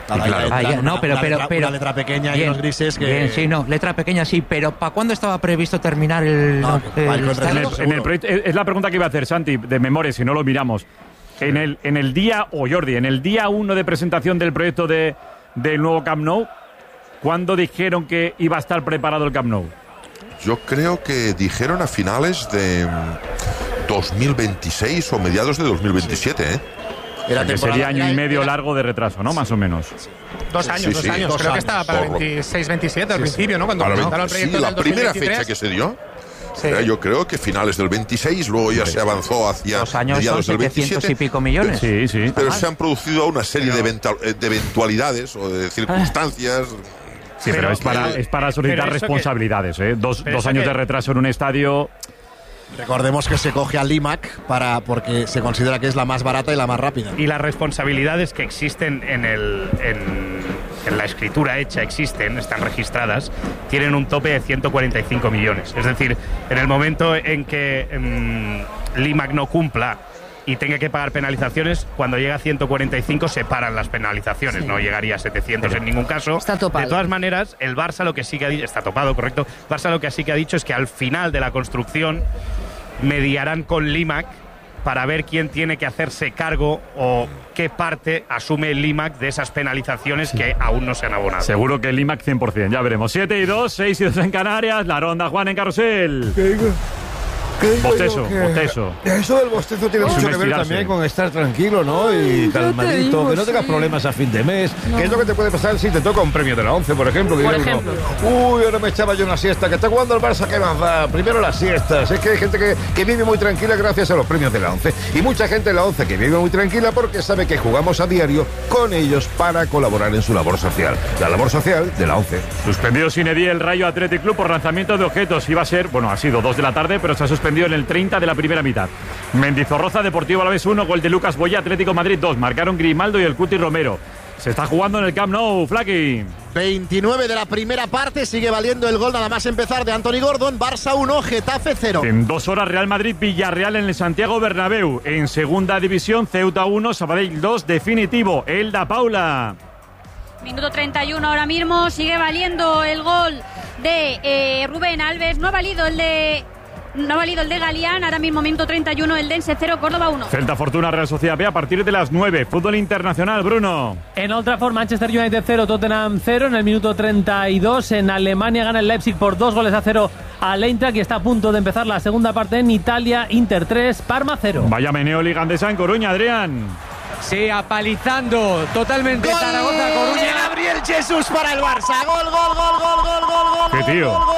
Una letra pequeña y unos grises que... letra pequeña sí, pero ¿para cuándo estaba previsto terminar el en el proyecto? Es la pregunta que iba a hacer Santi, de memoria, si no lo miramos. En el día 1 de presentación del proyecto del nuevo Camp Nou, ¿cuándo dijeron que iba a estar preparado el Camp Nou? Yo creo que dijeron a finales de 2026 o mediados de 2027, ¿eh? Sería año y medio largo de retraso, ¿no? Más o menos. 2 años. Creo que estaba para 26-27 al principio, ¿no? Cuando presentaron el proyecto la primera fecha que se dio. Sí. Yo creo que finales del 26, luego ya se avanzó hacia mediados del 27 y pico millones. Sí. Pero se han producido una serie de eventualidades o de circunstancias. Sí, pero es para solicitar responsabilidades. Dos años de retraso en un estadio. Recordemos que se coge a Limac porque se considera que es la más barata y la más rápida. Y las responsabilidades que existen en la escritura hecha están registradas, tienen un tope de 145 millones. Es decir, en el momento en que Limac no cumpla y tenga que pagar penalizaciones, cuando llega a 145 se paran las penalizaciones, no llegaría a 700 en ningún caso. Está topado. De todas maneras, el Barça lo que sí que ha dicho, está topado, correcto, Barça lo que sí que ha dicho es que al final de la construcción mediarán con Limac para ver quién tiene que hacerse cargo o qué parte asume el Limac de esas penalizaciones que aún no se han abonado. Seguro que el Limac 100%, ya veremos. 7-2, 6-2 en Canarias, la ronda, Juan, en Carrusel. Bostezo. Eso del bostezo tiene mucho que ver también con estar tranquilo, ¿no? Y calmadito, que no tengas problemas a fin de mes. ¿Qué es lo que te puede pasar si te toca un premio de la 11, por ejemplo? Ahora me echaba yo una siesta, que está jugando el Barça, ¿qué más da? Primero las siestas. Es que hay gente que vive muy tranquila gracias a los premios de la 11. Y mucha gente en la 11 que vive muy tranquila porque sabe que jugamos a diario con ellos para colaborar en su labor social. La labor social de la 11. Suspendido sin edie el Rayo Athletic Club por lanzamiento de objetos. Iba a ser, ha sido 2 de la tarde, pero se ha suspendido en el 30 de la primera mitad. Mendizorroza, Deportivo Alavés 1, gol de Lucas Boya, Atlético Madrid 2. Marcaron Grimaldo y el Cuti Romero. Se está jugando en el Camp Nou, Flaky. 29 de la primera parte, sigue valiendo el gol nada más empezar de Anthony Gordon. Barça 1, Getafe 0. En 2 horas, Real Madrid-Villarreal en el Santiago Bernabéu. En segunda división, Ceuta 1, Sabadell 2, definitivo. Elda Paula. Minuto 31 ahora mismo, sigue valiendo el gol de Rubén Alves. No ha valido el de Galián. Ahora mismo, minuto 31, el Dense 0, Córdoba 1. Celta Fortuna, Real Sociedad B a partir de las 9. Fútbol internacional, Bruno. En Old Trafford, Manchester United 0, Tottenham 0. En el minuto 32, en Alemania gana el Leipzig por 2-0 al Eintracht y está a punto de empezar la segunda parte en Italia. Inter 3, Parma 0. Vaya meneo ligandesa en Coruña, Adrián. Sí, apalizando totalmente Zaragoza, Coruña. Gabriel Jesús para el Barça. Gol. ¿Qué tío? Gol.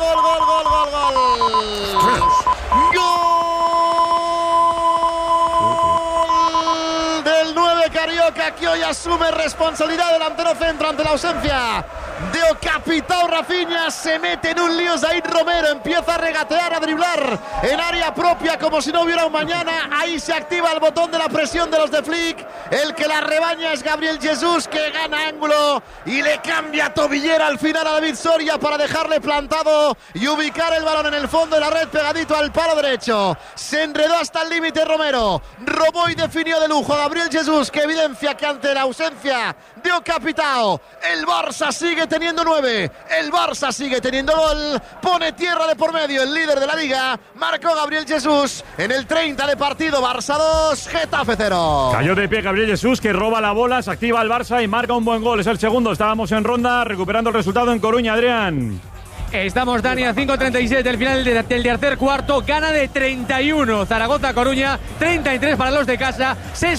Del 9 Carioca, que hoy asume responsabilidad delantero centro ante la ausencia de Capitao Rafinha. Se mete en un lío Zaid Romero, empieza a regatear, a driblar en área propia como si no hubiera un mañana. Ahí se activa el botón de la presión de los de Flick. El que la rebaña es Gabriel Jesús, que gana ángulo y le cambia tobillera al final a David Soria para dejarle plantado y ubicar el balón en el fondo de la red pegadito al palo derecho. Se enredó hasta el límite Romero, robó y definió de lujo a Gabriel Jesús, que evidencia que ante la ausencia de Capitao, el Barça sigue teniendo 9, el Barça sigue teniendo gol, pone tierra de por medio el líder de la liga. Marcó Gabriel Jesús en el 30 de partido. Barça 2, Getafe 0. Cayó de pie Gabriel Jesús, que roba la bola, se activa el Barça y marca un buen gol. Es el segundo. Estábamos en ronda recuperando el resultado en Coruña, Adrián. Estamos, Dani, a 5:37 del final del tercer cuarto. Gana de 31 Zaragoza-Coruña, 33 para los de casa,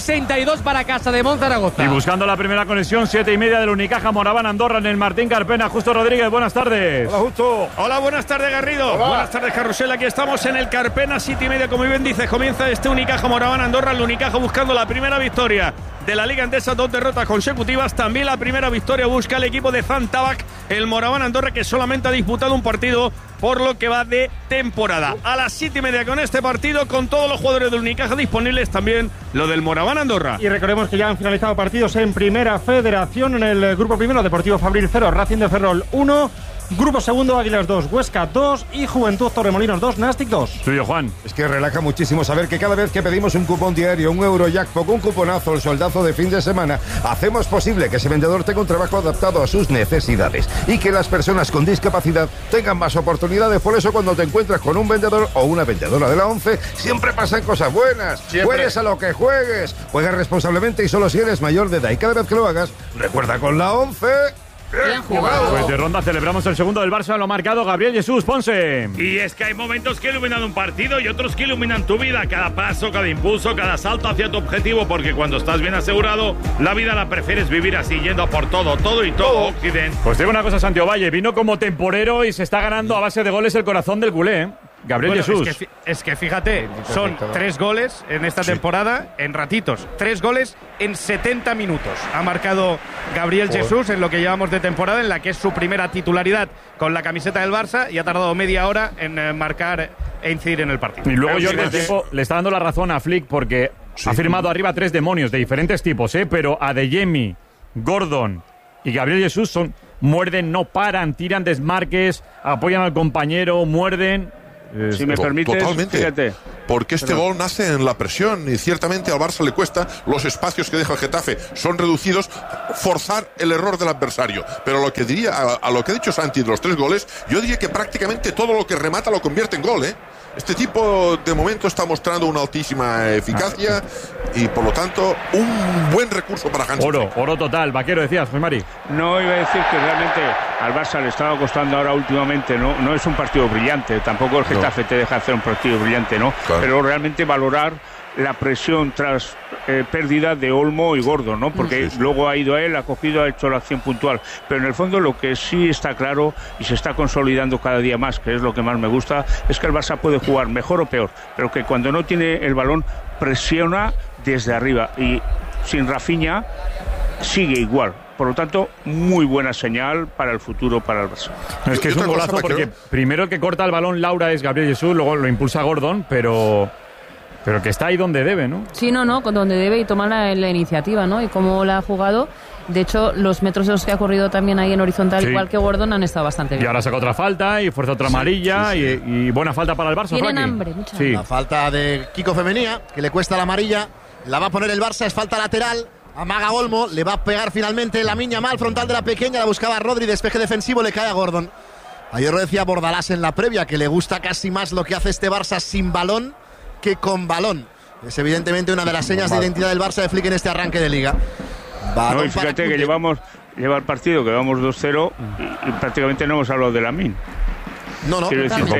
62 para Casa de Monzaragoza. Y buscando la primera conexión, 7:30 del Unicaja Moraván Andorra en el Martín Carpena. Justo Rodríguez, buenas tardes. Hola, Justo. Hola, buenas tardes, Garrido. Hola. Buenas tardes, Carrusel. Aquí estamos en el Carpena, 7:30, como bien dices. Comienza este Unicaja Moraván Andorra. El Unicaja buscando la primera victoria de la Liga Endesa, 2 derrotas consecutivas. También la primera victoria busca el equipo de Zantabac, el Moraván Andorra, que solamente ha disputado un partido por lo que va de temporada. A las 7:30 con este partido, con todos los jugadores del Unicaja disponibles, también lo del Moraván Andorra. Y recordemos que ya han finalizado partidos en Primera Federación. En el grupo primero, Deportivo Fabril 0, Racing de Ferrol 1. Grupo segundo, Águilas 2, Huesca 2 y Juventud Torremolinos 2, Nastic 2. Tuyo, Juan. Es que relaja muchísimo saber que cada vez que pedimos un cupón diario, un Eurojackpot, un cuponazo, el soldazo de fin de semana, hacemos posible que ese vendedor tenga un trabajo adaptado a sus necesidades y que las personas con discapacidad tengan más oportunidades. Por eso, cuando te encuentras con un vendedor o una vendedora de la 11, siempre pasan cosas buenas. Juegues a lo que juegues. Juega responsablemente y solo si eres mayor de edad. Y cada vez que lo hagas, recuerda, con la 11... Bien jugado. Pues de ronda celebramos el segundo del Barça, lo ha marcado Gabriel Jesús, Ponce. Y es que hay momentos que iluminan un partido y otros que iluminan tu vida. Cada paso, cada impulso, cada salto hacia tu objetivo. Porque cuando estás bien asegurado, la vida la prefieres vivir así, yendo a por todo y todo. Occidente. Pues digo una cosa, Santiago Valle, vino como temporero y se está ganando a base de goles el corazón del culé, ¿eh? Gabriel Jesús. Es que fíjate, son 3 goles en esta temporada en ratitos. 3 goles en 70 minutos. Ha marcado Gabriel Jesús en lo que llevamos de temporada, en la que es su primera titularidad con la camiseta del Barça, y ha tardado media hora en marcar e incidir en el partido. Y luego Jordi, el tiempo le está dando la razón a Flick porque ha firmado arriba 3 demonios de diferentes tipos, pero Adeyemi, Gordon y Gabriel Jesús muerden, no paran, tiran desmarques, apoyan al compañero, muerden. Si me permites, totalmente. Fíjate. Porque este gol nace en la presión y ciertamente al Barça le cuesta, los espacios que deja el Getafe son reducidos, forzar el error del adversario. Pero lo que diría, a lo que ha dicho Santi de los 3 goles, yo diría que prácticamente todo lo que remata lo convierte en gol, Este tipo de momento está mostrando una altísima eficacia y por lo tanto un buen recurso para Hansi. Oro total. Vaquero, decías, José Mari. No, iba a decir que realmente al Barça le estaba costando ahora últimamente, no es un partido brillante, tampoco el Getafe te deja hacer un partido brillante, ¿no? Claro. Pero realmente valorar la presión tras pérdida de Olmo y Gordon, ¿no? Porque luego ha ido a él, ha cogido, ha hecho la acción puntual. Pero en el fondo lo que sí está claro y se está consolidando cada día más, que es lo que más me gusta, es que el Barça puede jugar mejor o peor, pero que cuando no tiene el balón presiona desde arriba, y sin Rafinha sigue igual. Por lo tanto, muy buena señal para el futuro para el Barça. Es que es un golazo porque primero el que corta el balón Laura es Gabriel Jesús, luego lo impulsa Gordon, pero que está ahí donde debe, ¿no? Sí, con donde debe y toma la iniciativa, ¿no? Y cómo la ha jugado. De hecho, los metros de los que ha corrido también ahí en horizontal, igual que Gordon, han estado bastante bien. Y ahora saca otra falta y fuerza otra amarilla y buena falta para el Barça. Tienen hambre, mucha hambre. La falta de Kiko Femenía, que le cuesta la amarilla, la va a poner el Barça, es falta lateral. Amaga Olmo, le va a pegar finalmente Lamine Yamal, frontal de la pequeña, la buscaba Rodri, despeje defensivo, le cae a Gordon. Ayer lo decía Bordalás en la previa, que le gusta casi más lo que hace este Barça sin balón que con balón. Es evidentemente una de las señas de identidad del Barça de Flick en este arranque de Liga. No, y fíjate que lleva el partido, que vamos 2-0 y prácticamente no hemos hablado de Lamine. Quiero decirte,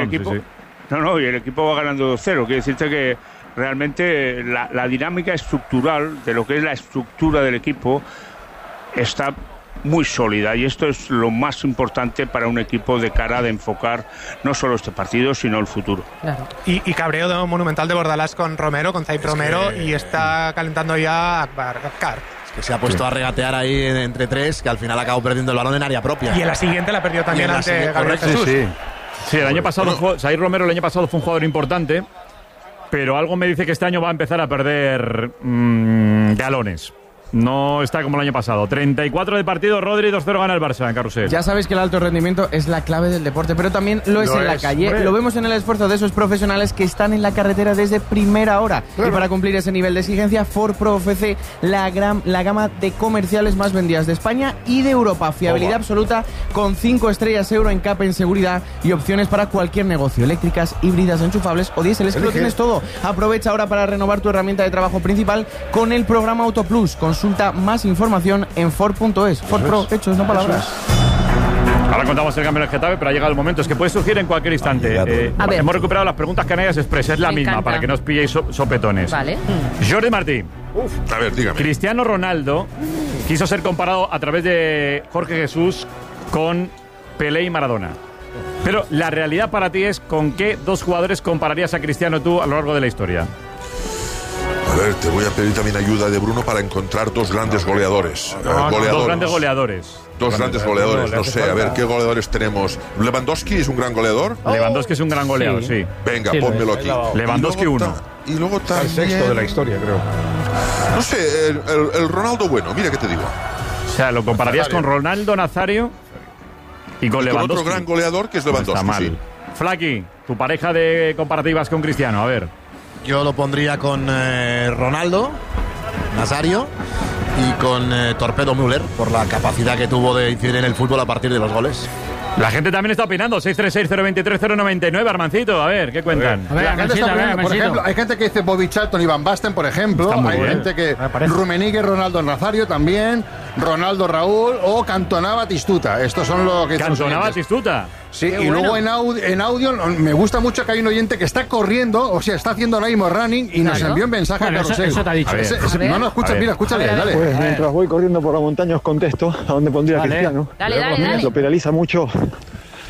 y el equipo va ganando 2-0. Quiero decirte que realmente la dinámica estructural de lo que es la estructura del equipo está muy sólida, y esto es lo más importante para un equipo de cara de enfocar no solo este partido sino el futuro. Claro. Y cabreo monumental de Bordalás con Zaid Romero, y está calentando ya Akbar. Que se ha puesto a regatear ahí entre 3, que al final acabó perdiendo el balón en área propia. Y en la siguiente la perdió también ante Gabriel Jesús. Sí, el año pasado Zaid Romero el año pasado fue un jugador importante, pero algo me dice que este año va a empezar a perder galones. No está como el año pasado. 34 de partido, Rodri, 2-0 gana el Barça en Carrusel. Ya sabéis que el alto rendimiento es la clave del deporte, pero también lo es en la calle. Hombre. Lo vemos en el esfuerzo de esos profesionales que están en la carretera desde primera hora. Claro. Y para cumplir ese nivel de exigencia, Ford Pro ofrece la gama de comerciales más vendidas de España y de Europa. Fiabilidad absoluta con 5 estrellas Euro en CAP en seguridad y opciones para cualquier negocio. Eléctricas, híbridas, enchufables o diésel. Es que lo tienes todo. Aprovecha ahora para renovar tu herramienta de trabajo principal con el programa Auto Plus. Consulta más información en Ford.es. Ford Pro, hechos, no palabras. Ahora contamos el cambio en el Getafe, pero ha llegado el momento. Es que puede surgir en cualquier instante. Hemos recuperado las preguntas Canarias Express. Es la misma, para que no os pilléis sopetones. Vale. Jordi Martí. A ver, dígame. Cristiano Ronaldo quiso ser comparado a través de Jorge Jesús con Pelé y Maradona. Pero la realidad para ti es, ¿con qué 2 jugadores compararías a Cristiano tú a lo largo de la historia? A ver, te voy a pedir también ayuda de Bruno para encontrar 2 grandes goleadores. 2 grandes goleadores. 2 grandes goleadores, no sé, a ver, ¿qué goleadores tenemos? ¿Lewandowski es un gran goleador? Lewandowski es un gran goleador, sí. Venga, pónmelo aquí. Lewandowski 1. Y luego también... El 6º de la historia, creo. No sé, el Ronaldo bueno, mira qué te digo. O sea, lo compararías con Ronaldo Nazario y con Lewandowski. Otro gran goleador que es Lewandowski, está mal. Sí. Flaky, tu pareja de comparativas con Cristiano, a ver. Yo lo pondría con Ronaldo Nazario y con Torpedo Müller, por la capacidad que tuvo de incidir en el fútbol a partir de los goles. La gente también está opinando. 636-023-099. Armancito, a ver, ¿qué cuentan? A ver, la gente está opinando, por ejemplo, hay gente que dice Bobby Charlton y Van Basten, por ejemplo. Hay gente que Rummenigge, Ronaldo Nazario también, Ronaldo Raúl o Cantona Batistuta. Estos son los que... Cantona Batistuta. Sí, y luego en audio me gusta mucho que hay un oyente que está corriendo, o sea, está haciendo ahora mismo running y nos envió un mensaje a Carrusel. Eso te ha dicho. No, escucha, mira, escúchale, dale. Pues mientras voy corriendo por la montaña os contesto a dónde pondría a Cristiano. Dale. Lo penaliza mucho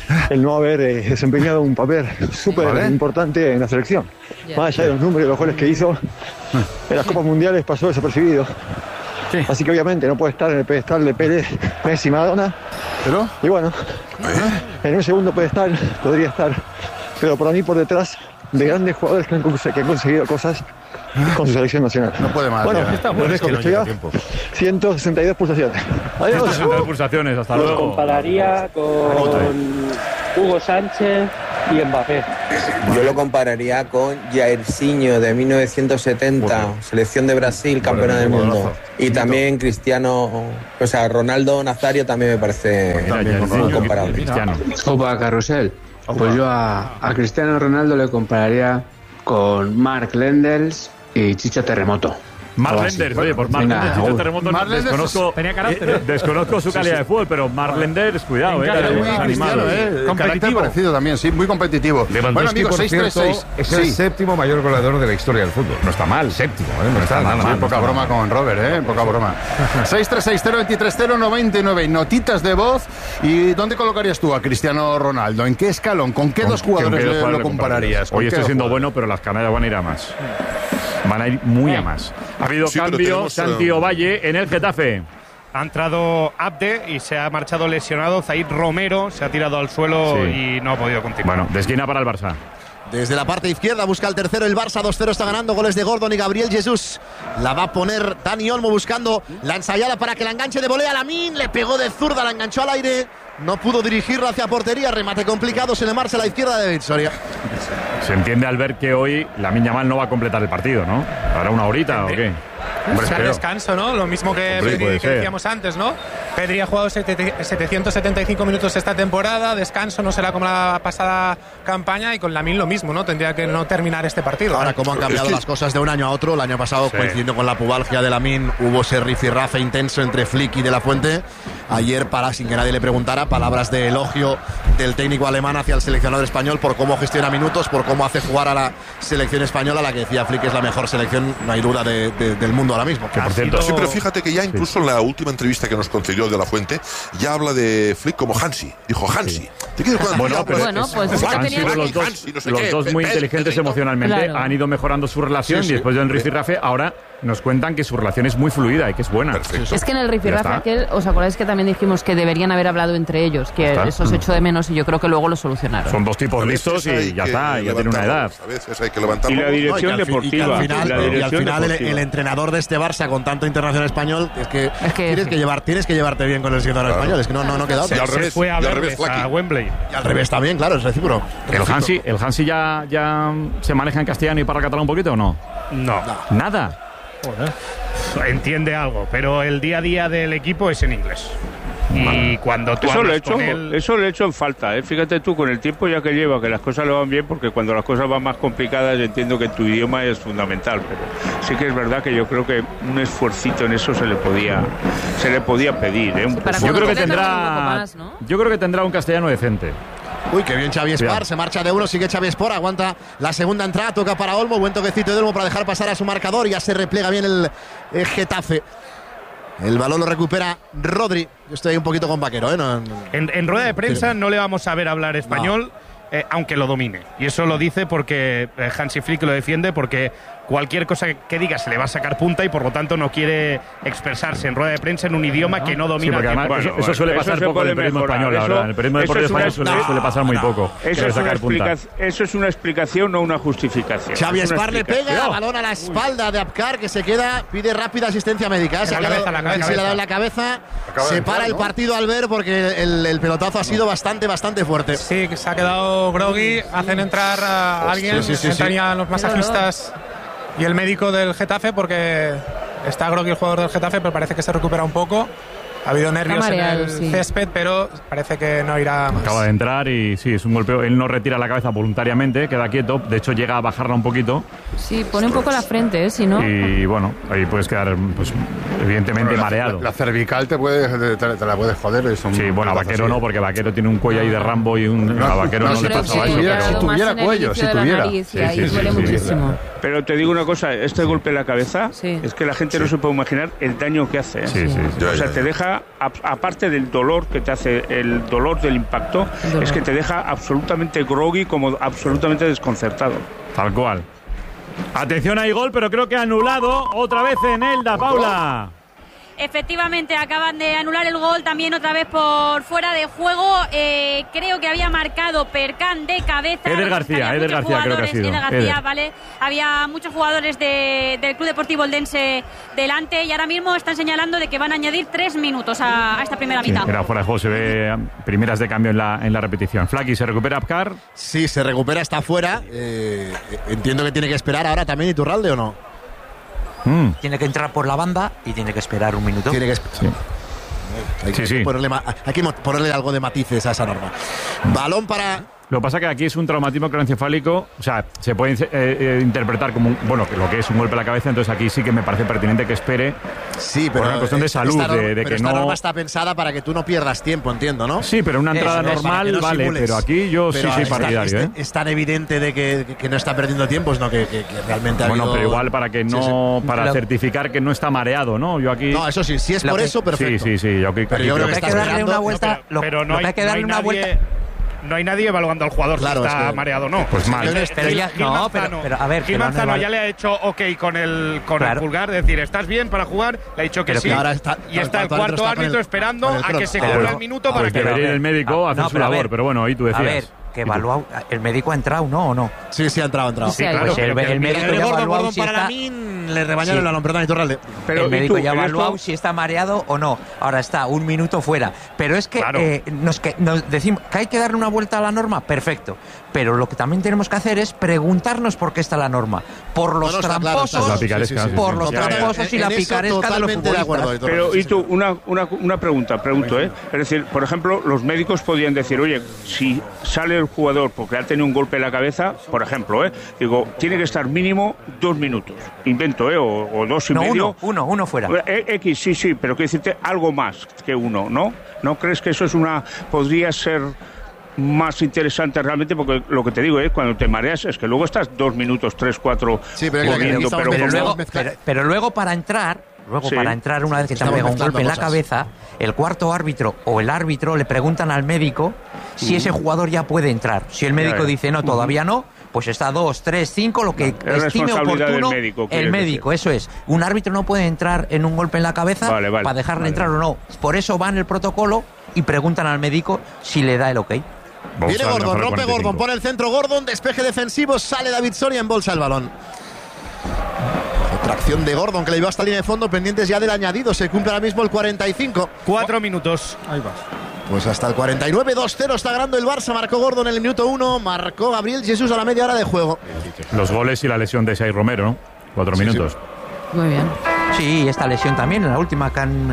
el no haber desempeñado un papel súper importante en la selección. Más allá de los números y los goles que hizo, en las Copas Mundiales pasó desapercibido. Así que obviamente no puede estar en el pedestal de Pérez, Messi, Maradona. ¿Pero? Y bueno, en un segundo pedestal podría estar, pero para mí por detrás de grandes jugadores que han conseguido cosas con su selección nacional. No puede más. Bueno, les dejo que estoy a 162 pulsaciones. Adiós. 162 pulsaciones, hasta luego. Lo compararía con Hugo Sánchez y Mbappé. Yo lo compararía con Jairzinho de 1970, selección de Brasil, campeona del mundo. Y también Cristiano, o sea, Ronaldo Nazario también me parece comparable. Opa, Carrusel. Pues yo a Cristiano Ronaldo le compararía con Mark Lenders y Chicho Terremoto. Mark Lenders, oye, por Mark Lenders, Chicho Terremoto, desconozco su calidad de fútbol, pero Mark Lenders, cuidado, muy animado, competitivo. Parecido también, sí, muy competitivo. Bueno, amigos, 6-3-6. Es el séptimo mayor goleador de la historia del fútbol. No está mal, séptimo, no está nada mal. Poca broma con Robert, poca broma. 6-3-6-0-23-0-99. Notitas de voz. ¿Y dónde colocarías tú a Cristiano Ronaldo? ¿En qué escalón? ¿Con qué dos jugadores lo compararías? Hoy estoy siendo bueno, pero las Canarias van a ir a más. Van a ir muy a más. Ha habido cambio, Santi Ovalle en el Getafe. Ha entrado Abde y se ha marchado lesionado. Zaid Romero se ha tirado al suelo y no ha podido continuar. Bueno, de esquina para el Barça. Desde la parte izquierda busca el tercero el Barça, 2-0 está ganando, goles de Gordon y Gabriel Jesús. La va a poner Dani Olmo buscando la ensayada para que la enganche de volea. Lamine le pegó de zurda, la enganchó al aire. No pudo dirigirla hacia portería, remate complicado, se le marcha a la izquierda de Soria. Se entiende al ver que hoy Lamine Yamal no va a completar el partido, ¿no? ¿Hará una horita o qué? Hombre, descanso, ¿no? Lo mismo que decíamos antes, ¿no? Pedri ha jugado 775 minutos esta temporada, descanso no será como la pasada campaña y con Lamine lo mismo, ¿no? Tendría que no terminar este partido. Ahora, cómo han cambiado las cosas de un año a otro. El año pasado, coincidiendo con la pubalgia de Lamine, hubo ese rifirrafe intenso entre Flick y De La Fuente. Ayer, sin que nadie le preguntara, palabras de elogio del técnico alemán hacia el seleccionador español por cómo gestiona minutos, por cómo hace jugar a la selección española, la que decía Flick es la mejor selección, no hay duda, del mundo ahora mismo. Sí, pero fíjate que ya incluso en la última entrevista que nos concedió De La Fuente, ya habla de Flick como Hansi. Dijo Hansi. Bueno, pues los dos muy inteligentes emocionalmente han ido mejorando su relación y después del rifirrafe ahora nos cuentan que su relación es muy fluida y que es buena. Perfecto. Es que en el rifirrafe aquel, ¿os acordáis que también dijimos que deberían haber hablado entre ellos? Que eso se echó de menos y yo creo que luego lo solucionaron. Son dos tipos listos y ya está, ya tienen una edad. A veces hay que levantarlo. Y la dirección deportiva. Y al final el entrenador de este Barça con tanto internacional español es que tienes que llevarte bien con el seleccionador español. Es que no queda otra. Y al revés, fue a Wembley. Y al revés también, claro, es recíproco. ¿El Hansi ya se maneja en castellano y para catalán un poquito o no? No. ¿Nada? Entiende algo, pero el día a día del equipo es en inglés. Y cuando tú eso lo he hecho en falta, fíjate tú, con el tiempo ya que lleva, que las cosas le van bien, porque cuando las cosas van más complicadas yo entiendo que tu idioma es fundamental, pero sí que es verdad que yo creo que un esfuercito en eso se le podía pedir. Yo creo que tendrá un castellano decente. Uy, qué bien Xavi Espar, se marcha de uno, sigue Xavi Espar, aguanta la segunda entrada, toca para Olmo, buen toquecito de Olmo para dejar pasar a su marcador, ya se replega bien el Getafe. El balón lo recupera Rodri. Yo estoy ahí un poquito con Vaquero, En rueda de prensa no le vamos a ver hablar español, aunque lo domine. Y eso lo dice porque Hansi Flick lo defiende, porque cualquier cosa que diga se le va a sacar punta y por lo tanto no quiere expresarse en rueda de prensa en un idioma que no domina. Sí, además, eso suele pasar poco en el periodismo español, la verdad. En el periodismo deportivo español suele pasar muy poco. Eso es una explicación, no una justificación. Xavi Espar le pega, balón a la espalda de Abkar, que se queda, pide rápida asistencia médica. Se le ha dado en la cabeza, se para el partido al ver porque el pelotazo ha sido bastante fuerte. Sí, que se ha quedado groggy, hacen entrar a alguien, entrarían los masajistas y el médico del Getafe, porque está groggy el jugador del Getafe, pero parece que se recupera un poco. Ha habido nervios en el césped, pero parece que no irá más. Acaba de entrar y sí, es un golpeo. Él no retira la cabeza voluntariamente, queda quieto. De hecho, llega a bajarla un poquito. Sí, pone un poco la frente, si no. Y bueno, ahí puedes quedar, pues, evidentemente mareado. La cervical te la puedes joder. Sí, bueno, a Vaquero no, porque Vaquero tiene un cuello ahí de Rambo y a Vaquero no le pasaba eso. Si tuviera cuello, si tuviera. Duele muchísimo. Pero te digo una cosa, este golpe en la cabeza, es que la gente no se puede imaginar el daño que hace. Sí. O sea, te deja deja, aparte del dolor que te hace, el dolor del impacto, es que te deja absolutamente groggy, como absolutamente desconcertado. Tal cual. Atención, hay gol, pero creo que anulado otra vez en Elda, Paula. Efectivamente, acaban de anular el gol también otra vez por fuera de juego. Creo que había marcado Percán de cabeza. Eder García creo que ha sido. Eder García, vale. Había muchos jugadores del Club Deportivo Eldense delante y ahora mismo están señalando de que van a añadir 3 minutos a esta primera mitad. Era fuera de juego, se ve primeras de cambio en la repetición. Flaky, ¿se recupera Apcar? Sí, se recupera, está fuera. Entiendo que tiene que esperar ahora también Iturralde, ¿o no? Tiene que entrar por la banda y tiene que esperar un minuto. Tiene que esperar. Hay que ponerle algo de matices a esa norma. Balón para... Lo que pasa es que aquí es un traumatismo craneoencefálico, o sea, se puede interpretar como lo que es un golpe a la cabeza, entonces aquí sí que me parece pertinente que espere. Sí, pero por una cuestión de salud, de que esta no... norma está pensada para que tú no pierdas tiempo, entiendo, ¿no? Sí, pero una entrada normal no vale, simules. Pero aquí yo sí soy partidario. Es tan evidente de que no está perdiendo tiempo, sino que realmente ha habido... pero igual para que no... Para certificar que no está mareado, ¿no? Yo aquí... No, eso sí, si es por eso, perfecto. Sí, yo aquí, pero yo creo que hay que darle una vuelta... Pero no hay que darle una vuelta... No hay nadie evaluando al jugador si está mareado o no. Pues mal. Pero a ver, Gil Manzano ya le ha hecho ok con el pulgar, es decir, ¿estás bien para jugar? Le ha dicho que sí. Y está el cuarto árbitro esperando a que se cumpla el minuto para que... Debería ir el médico a hacer su labor, pero bueno, ahí tú decías. A ver, que evaluado, ¿el médico ha entrado, no o no? Sí, ha entrado. Sí, claro. Pues el médico ya ha evaluado si está... Le rebañaron el balón, perdón, Iturralde. El médico ya ha evaluado si está mareado o no. Ahora está un minuto fuera. Pero es que nos decimos que hay que darle una vuelta a la norma, perfecto. Pero lo que también tenemos que hacer es preguntarnos por qué está la norma. Por los tramposos, por los tramposos y la picaresca de los futbolistas. Pero, y tú, una pregunto, Es decir, por ejemplo, los médicos podían decir, oye, si sale el jugador porque ha tenido un golpe en la cabeza, por ejemplo, digo, tiene que estar mínimo 2 minutos. Invento, o 2 y medio. Uno fuera. X, sí, pero quiero decirte algo más que uno, ¿no? ¿No crees que eso podría ser más interesante realmente? Porque lo que te digo es cuando te mareas es que luego estás 2 minutos, 3, 4 corriendo, pero luego para entrar una vez que te han pegado un golpe en la cabeza, el cuarto árbitro o el árbitro le preguntan al médico si ese jugador ya puede entrar. Si el médico dice no, todavía no, pues está 2, 3, 5, lo que estime oportuno el médico, eso es. Un árbitro no puede entrar en un golpe en la cabeza para dejarle entrar o no. Por eso va en el protocolo y preguntan al médico si le da el ok. Viene Gordon, rompe Gordon, pone el centro Gordon, despeje defensivo, sale David Soria, embolsa el balón. Otra acción de Gordon que le lleva hasta la línea de fondo, pendientes ya del añadido, se cumple ahora mismo el 45. 4 minutos. Ahí va. Pues hasta el 49, 2-0 está ganando el Barça, marcó Gordon en el minuto 1, marcó Gabriel Jesús a la media hora de juego. Los goles y la lesión de Sai Romero, ¿no? 4 minutos. Sí. Muy bien. Sí, esta lesión también, en la última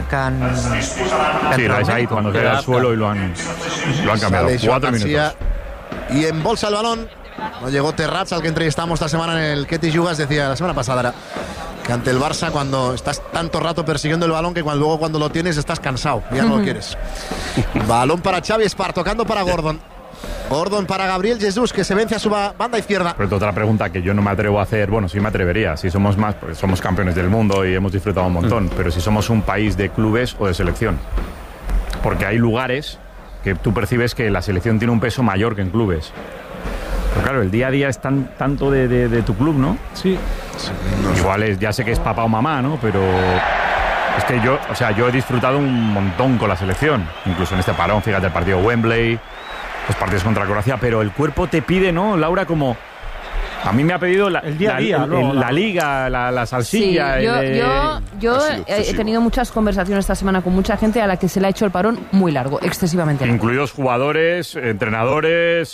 sí, la de Sai cuando queda al suelo y lo han cambiado. 4 minutos. Y embolsa el balón. No llegó Terrats, al que entrevistamos esta semana en el Ketty Yugas, decía la semana pasada que ante el Barça, cuando estás tanto rato persiguiendo el balón que luego cuando lo tienes estás cansado, ya no lo quieres. Balón para Xavi Espar, tocando para Gordon. Gordon para Gabriel Jesús, que se vence a su banda izquierda. Pero otra pregunta que yo no me atrevo a hacer, bueno, sí me atrevería, si somos más, porque somos campeones del mundo y hemos disfrutado un montón, pero si somos un país de clubes o de selección. Porque hay lugares que tú percibes que la selección tiene un peso mayor que en clubes. Pero claro, el día a día es tanto de tu club, ¿no? Sí. Igual ya sé que es papá o mamá, ¿no? Pero es que yo he disfrutado un montón con la selección. Incluso en este parón, fíjate, el partido Wembley, los partidos contra Croacia, pero el cuerpo te pide, ¿no, Laura? Como... A mí me ha pedido el día a día, la liga, la salsilla. Sí, yo he tenido muchas conversaciones esta semana con mucha gente a la que se le ha hecho el parón muy largo, excesivamente largo. Incluidos jugadores, entrenadores...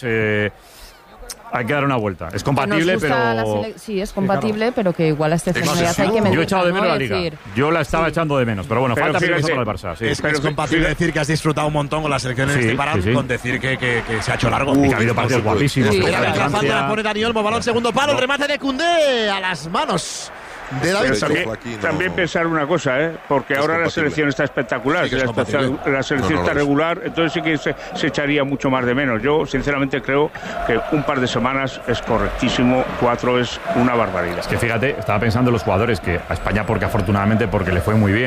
hay que dar una vuelta. Es compatible, pero... Sí, es compatible, pero que igual a este ya hay que medir. Yo he echado de menos la liga. Yo la estaba echando de menos, pero bueno, falta para el Barça. Sí. Es compatible decir que has disfrutado un montón con la selección en este parón con decir que se ha hecho largo. Y que ha habido partidos guapísimos. La falta la pone Dani Olmo, balón segundo palo, el remate de Koundé a las manos de David Soria. También pensar una cosa, porque ahora la selección está espectacular, la selección está regular, entonces sí que se echaría mucho más de menos. Yo sinceramente creo que un par de semanas es correctísimo, 4 es una barbaridad. Es que fíjate, estaba pensando en los jugadores que a España, porque afortunadamente porque le fue muy bien,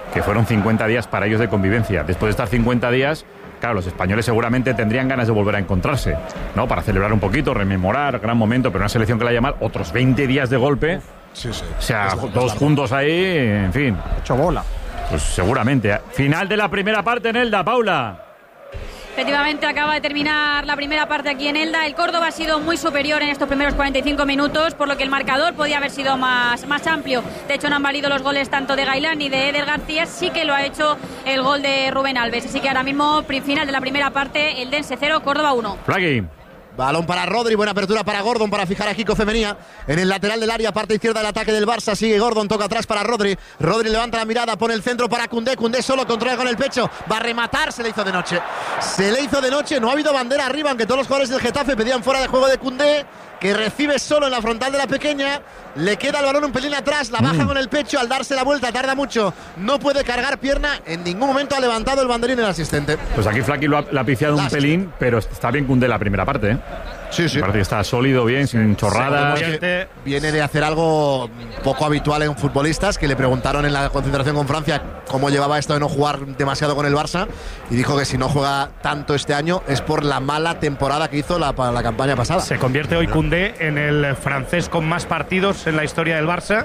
que fueron 50 días para ellos de convivencia. Después de estar 50 días, claro, los españoles seguramente tendrían ganas de volver a encontrarse, ¿no? Para celebrar un poquito, rememorar, gran momento, pero una selección que la llama otros 20 días de golpe. Sí. O sea, todos juntos ahí, en fin. Hecho bola. Pues seguramente. Final de la primera parte en Elda, Paula. Efectivamente, acaba de terminar la primera parte aquí en Elda. El Córdoba ha sido muy superior en estos primeros 45 minutos, por lo que el marcador podía haber sido más amplio. De hecho, no han valido los goles tanto de Gailán ni de Eder García, sí que lo ha hecho el gol de Rubén Alves. Así que ahora mismo, final de la primera parte, el Dense 0, Córdoba 1. Flagui. Balón para Rodri, buena apertura para Gordon para fijar a Kiko Femenía en el lateral del área, parte izquierda del ataque del Barça. Sigue Gordon, toca atrás para Rodri. Rodri levanta la mirada, pone el centro para Koundé. Koundé solo, controla con el pecho, va a rematar, se le hizo de noche. Se le hizo de noche, no ha habido bandera arriba, aunque todos los jugadores del Getafe pedían fuera de juego de Koundé, que recibe solo en la frontal de la pequeña. Le queda el balón un pelín atrás, la baja con el pecho, al darse la vuelta tarda mucho, no puede cargar pierna, en ningún momento ha levantado el banderín el asistente. Pues aquí Flaqui lo ha piciado un pelín, pero está bien Koundé la primera parte, ¿eh? Sí. Me parece que está sólido, bien, sin chorradas. Viene de hacer algo poco habitual en futbolistas, que le preguntaron en la concentración con Francia cómo llevaba esto de no jugar demasiado con el Barça, y dijo que si no juega tanto este año es por la mala temporada que hizo la campaña pasada. Se convierte hoy Koundé en el francés con más partidos en la historia del Barça,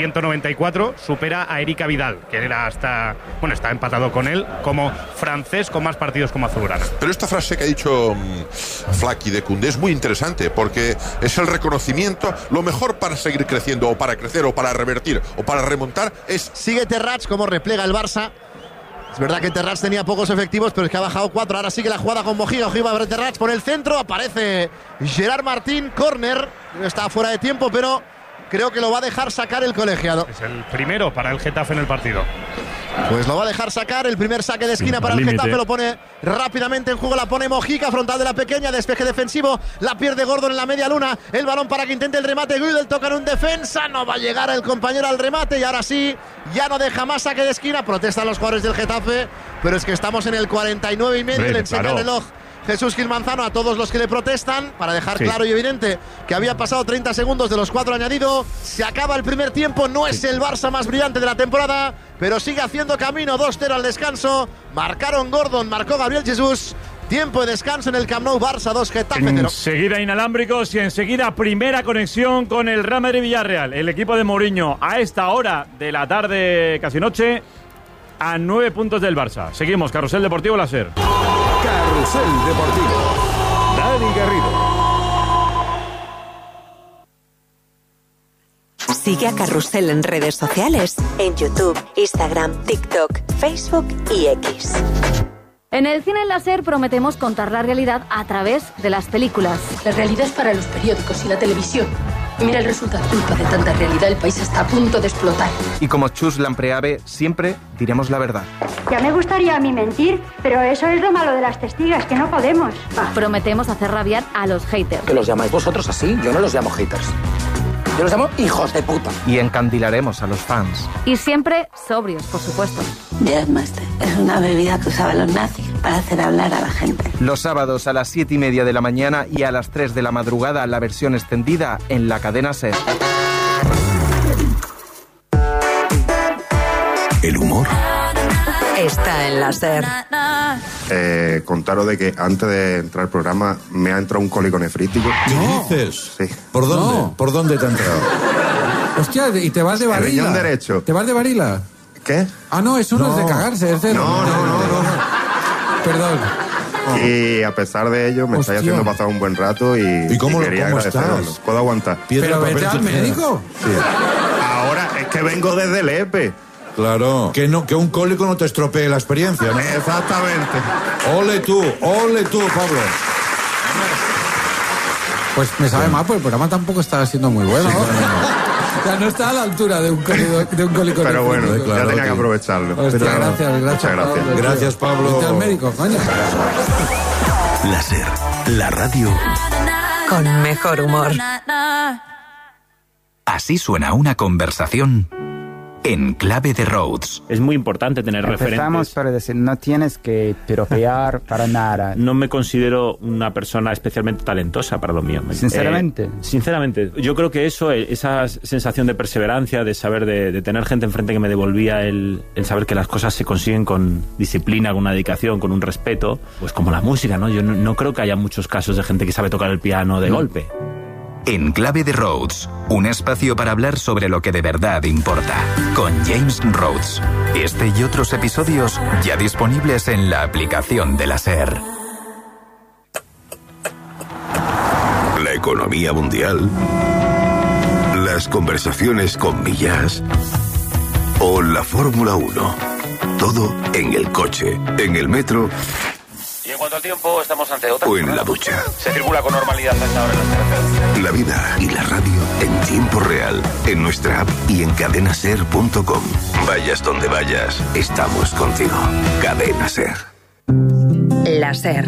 194, supera a Erika Vidal, que era está empatado con él como francés con más partidos como azulgrana. Pero esta frase que ha dicho Flaqui de Koundé es muy interesante, porque es el reconocimiento. Lo mejor para seguir creciendo, o para crecer, o para revertir, o para remontar es... Sigue Terrats, como replega el Barça. Es verdad que Terrats tenía pocos efectivos, pero es que ha bajado 4. Ahora sigue la jugada con Mojica. Ojiva abre Terrats por el centro. Aparece Gerard Martín, córner. Está fuera de tiempo, pero creo que lo va a dejar sacar el colegiado. Es el primero para el Getafe en el partido. Pues lo va a dejar sacar, el primer saque de esquina para el Getafe, lo pone rápidamente en juego, la pone Mojica, frontal de la pequeña, despeje defensivo, la pierde Gordon en la media luna, el balón para que intente el remate, Guidel toca en un defensa, no va a llegar el compañero al remate, y ahora sí, ya no deja más saque de esquina, protestan los jugadores del Getafe, pero es que estamos en el 49 y medio, le enseña el reloj Jesús Gil Manzano a todos los que le protestan, para dejar claro y evidente que había pasado 30 segundos de los 4 añadidos. Se acaba el primer tiempo, no es el Barça más brillante de la temporada, pero sigue haciendo camino. 2-0 al descanso, marcaron Gordon, marcó Gabriel Jesús. Tiempo de descanso en el Camp Nou, Barça 2, Getafe 0. Enseguida inalámbricos y enseguida primera conexión con el Real Madrid Villarreal. El equipo de Mourinho a esta hora de la tarde, casi noche, a 9 puntos del Barça. Seguimos, Carrusel Deportivo Láser. Carrusel Deportivo. Dani Garrido. Sigue a Carrusel en redes sociales, en YouTube, Instagram, TikTok, Facebook y X. En el cine láser prometemos contar la realidad a través de las películas. La realidad es para los periódicos y la televisión. Mira el resultado. Culpa de tanta realidad, el país está a punto de explotar. Y como Chus Lampreave, siempre diremos la verdad. Ya me gustaría a mí mentir, pero eso es lo malo de las testigas, que no podemos. Prometemos hacer rabiar a los haters. ¿Que los llamáis vosotros así? Yo no los llamo haters. Yo los llamo hijos de puta. Y encandilaremos a los fans. Y siempre sobrios, por supuesto. Jazzmaster es una bebida que usaban los nazis para hacer hablar a la gente. Los sábados a las 7:30 de la mañana y a las 3 de la madrugada la versión extendida en la cadena SER. El humor está en la SER. Contaros de que antes de entrar al programa me ha entrado un cólico nefrítico. ¿Qué dices? Sí. ¿Por dónde? No. ¿Por dónde te ha entrado? Hostia, ¿y te vas de varila? El riñón derecho. ¿Te vas de varila? ¿Qué? Ah, no, eso no es de cagarse, es de... No. Perdón. Y a pesar de ello me estáis haciendo pasar un buen rato y cómo quería agradeceros. ¿Puedo aguantar? ¿Pero vete al médico? Sí. Ahora es que vengo desde el EPE. Claro, que un cólico no te estropee la experiencia, ¿no? Exactamente. Ole tú, Pablo. Pues me sabe mal, porque el programa tampoco está siendo muy bueno. Sí, o sea, no está a la altura de un cólico. Pero bueno, claro, ya tenía que aprovecharlo. Muchas gracias. Muchas gracias. Gracias, Pablo. Vete al médico, coño. La SER, la radio con mejor humor. Así suena una conversación en Clave de Rhodes. Es muy importante tener referentes. Empezamos para decir, no tienes que piropear para nada. No me considero una persona especialmente talentosa para lo mío. ¿Sinceramente? Sinceramente. Yo creo que esa sensación de perseverancia, de saber, de tener gente enfrente que me devolvía el saber que las cosas se consiguen con disciplina, con una dedicación, con un respeto, pues como la música, ¿no? Yo no creo que haya muchos casos de gente que sabe tocar el piano de golpe. En Clave de Rhodes, un espacio para hablar sobre lo que de verdad importa, con James Rhodes. Este y otros episodios ya disponibles en la aplicación de la SER. La economía mundial, las conversaciones con Millas o la Fórmula 1. Todo en el coche, en el metro. Y en cuanto al tiempo, estamos ante otra. O en la ducha. Se circula con normalidad a esta hora en las carreteras. La vida y la radio en tiempo real, en nuestra app y en cadenaser.com. Vayas donde vayas, estamos contigo. Cadena Ser. La SER,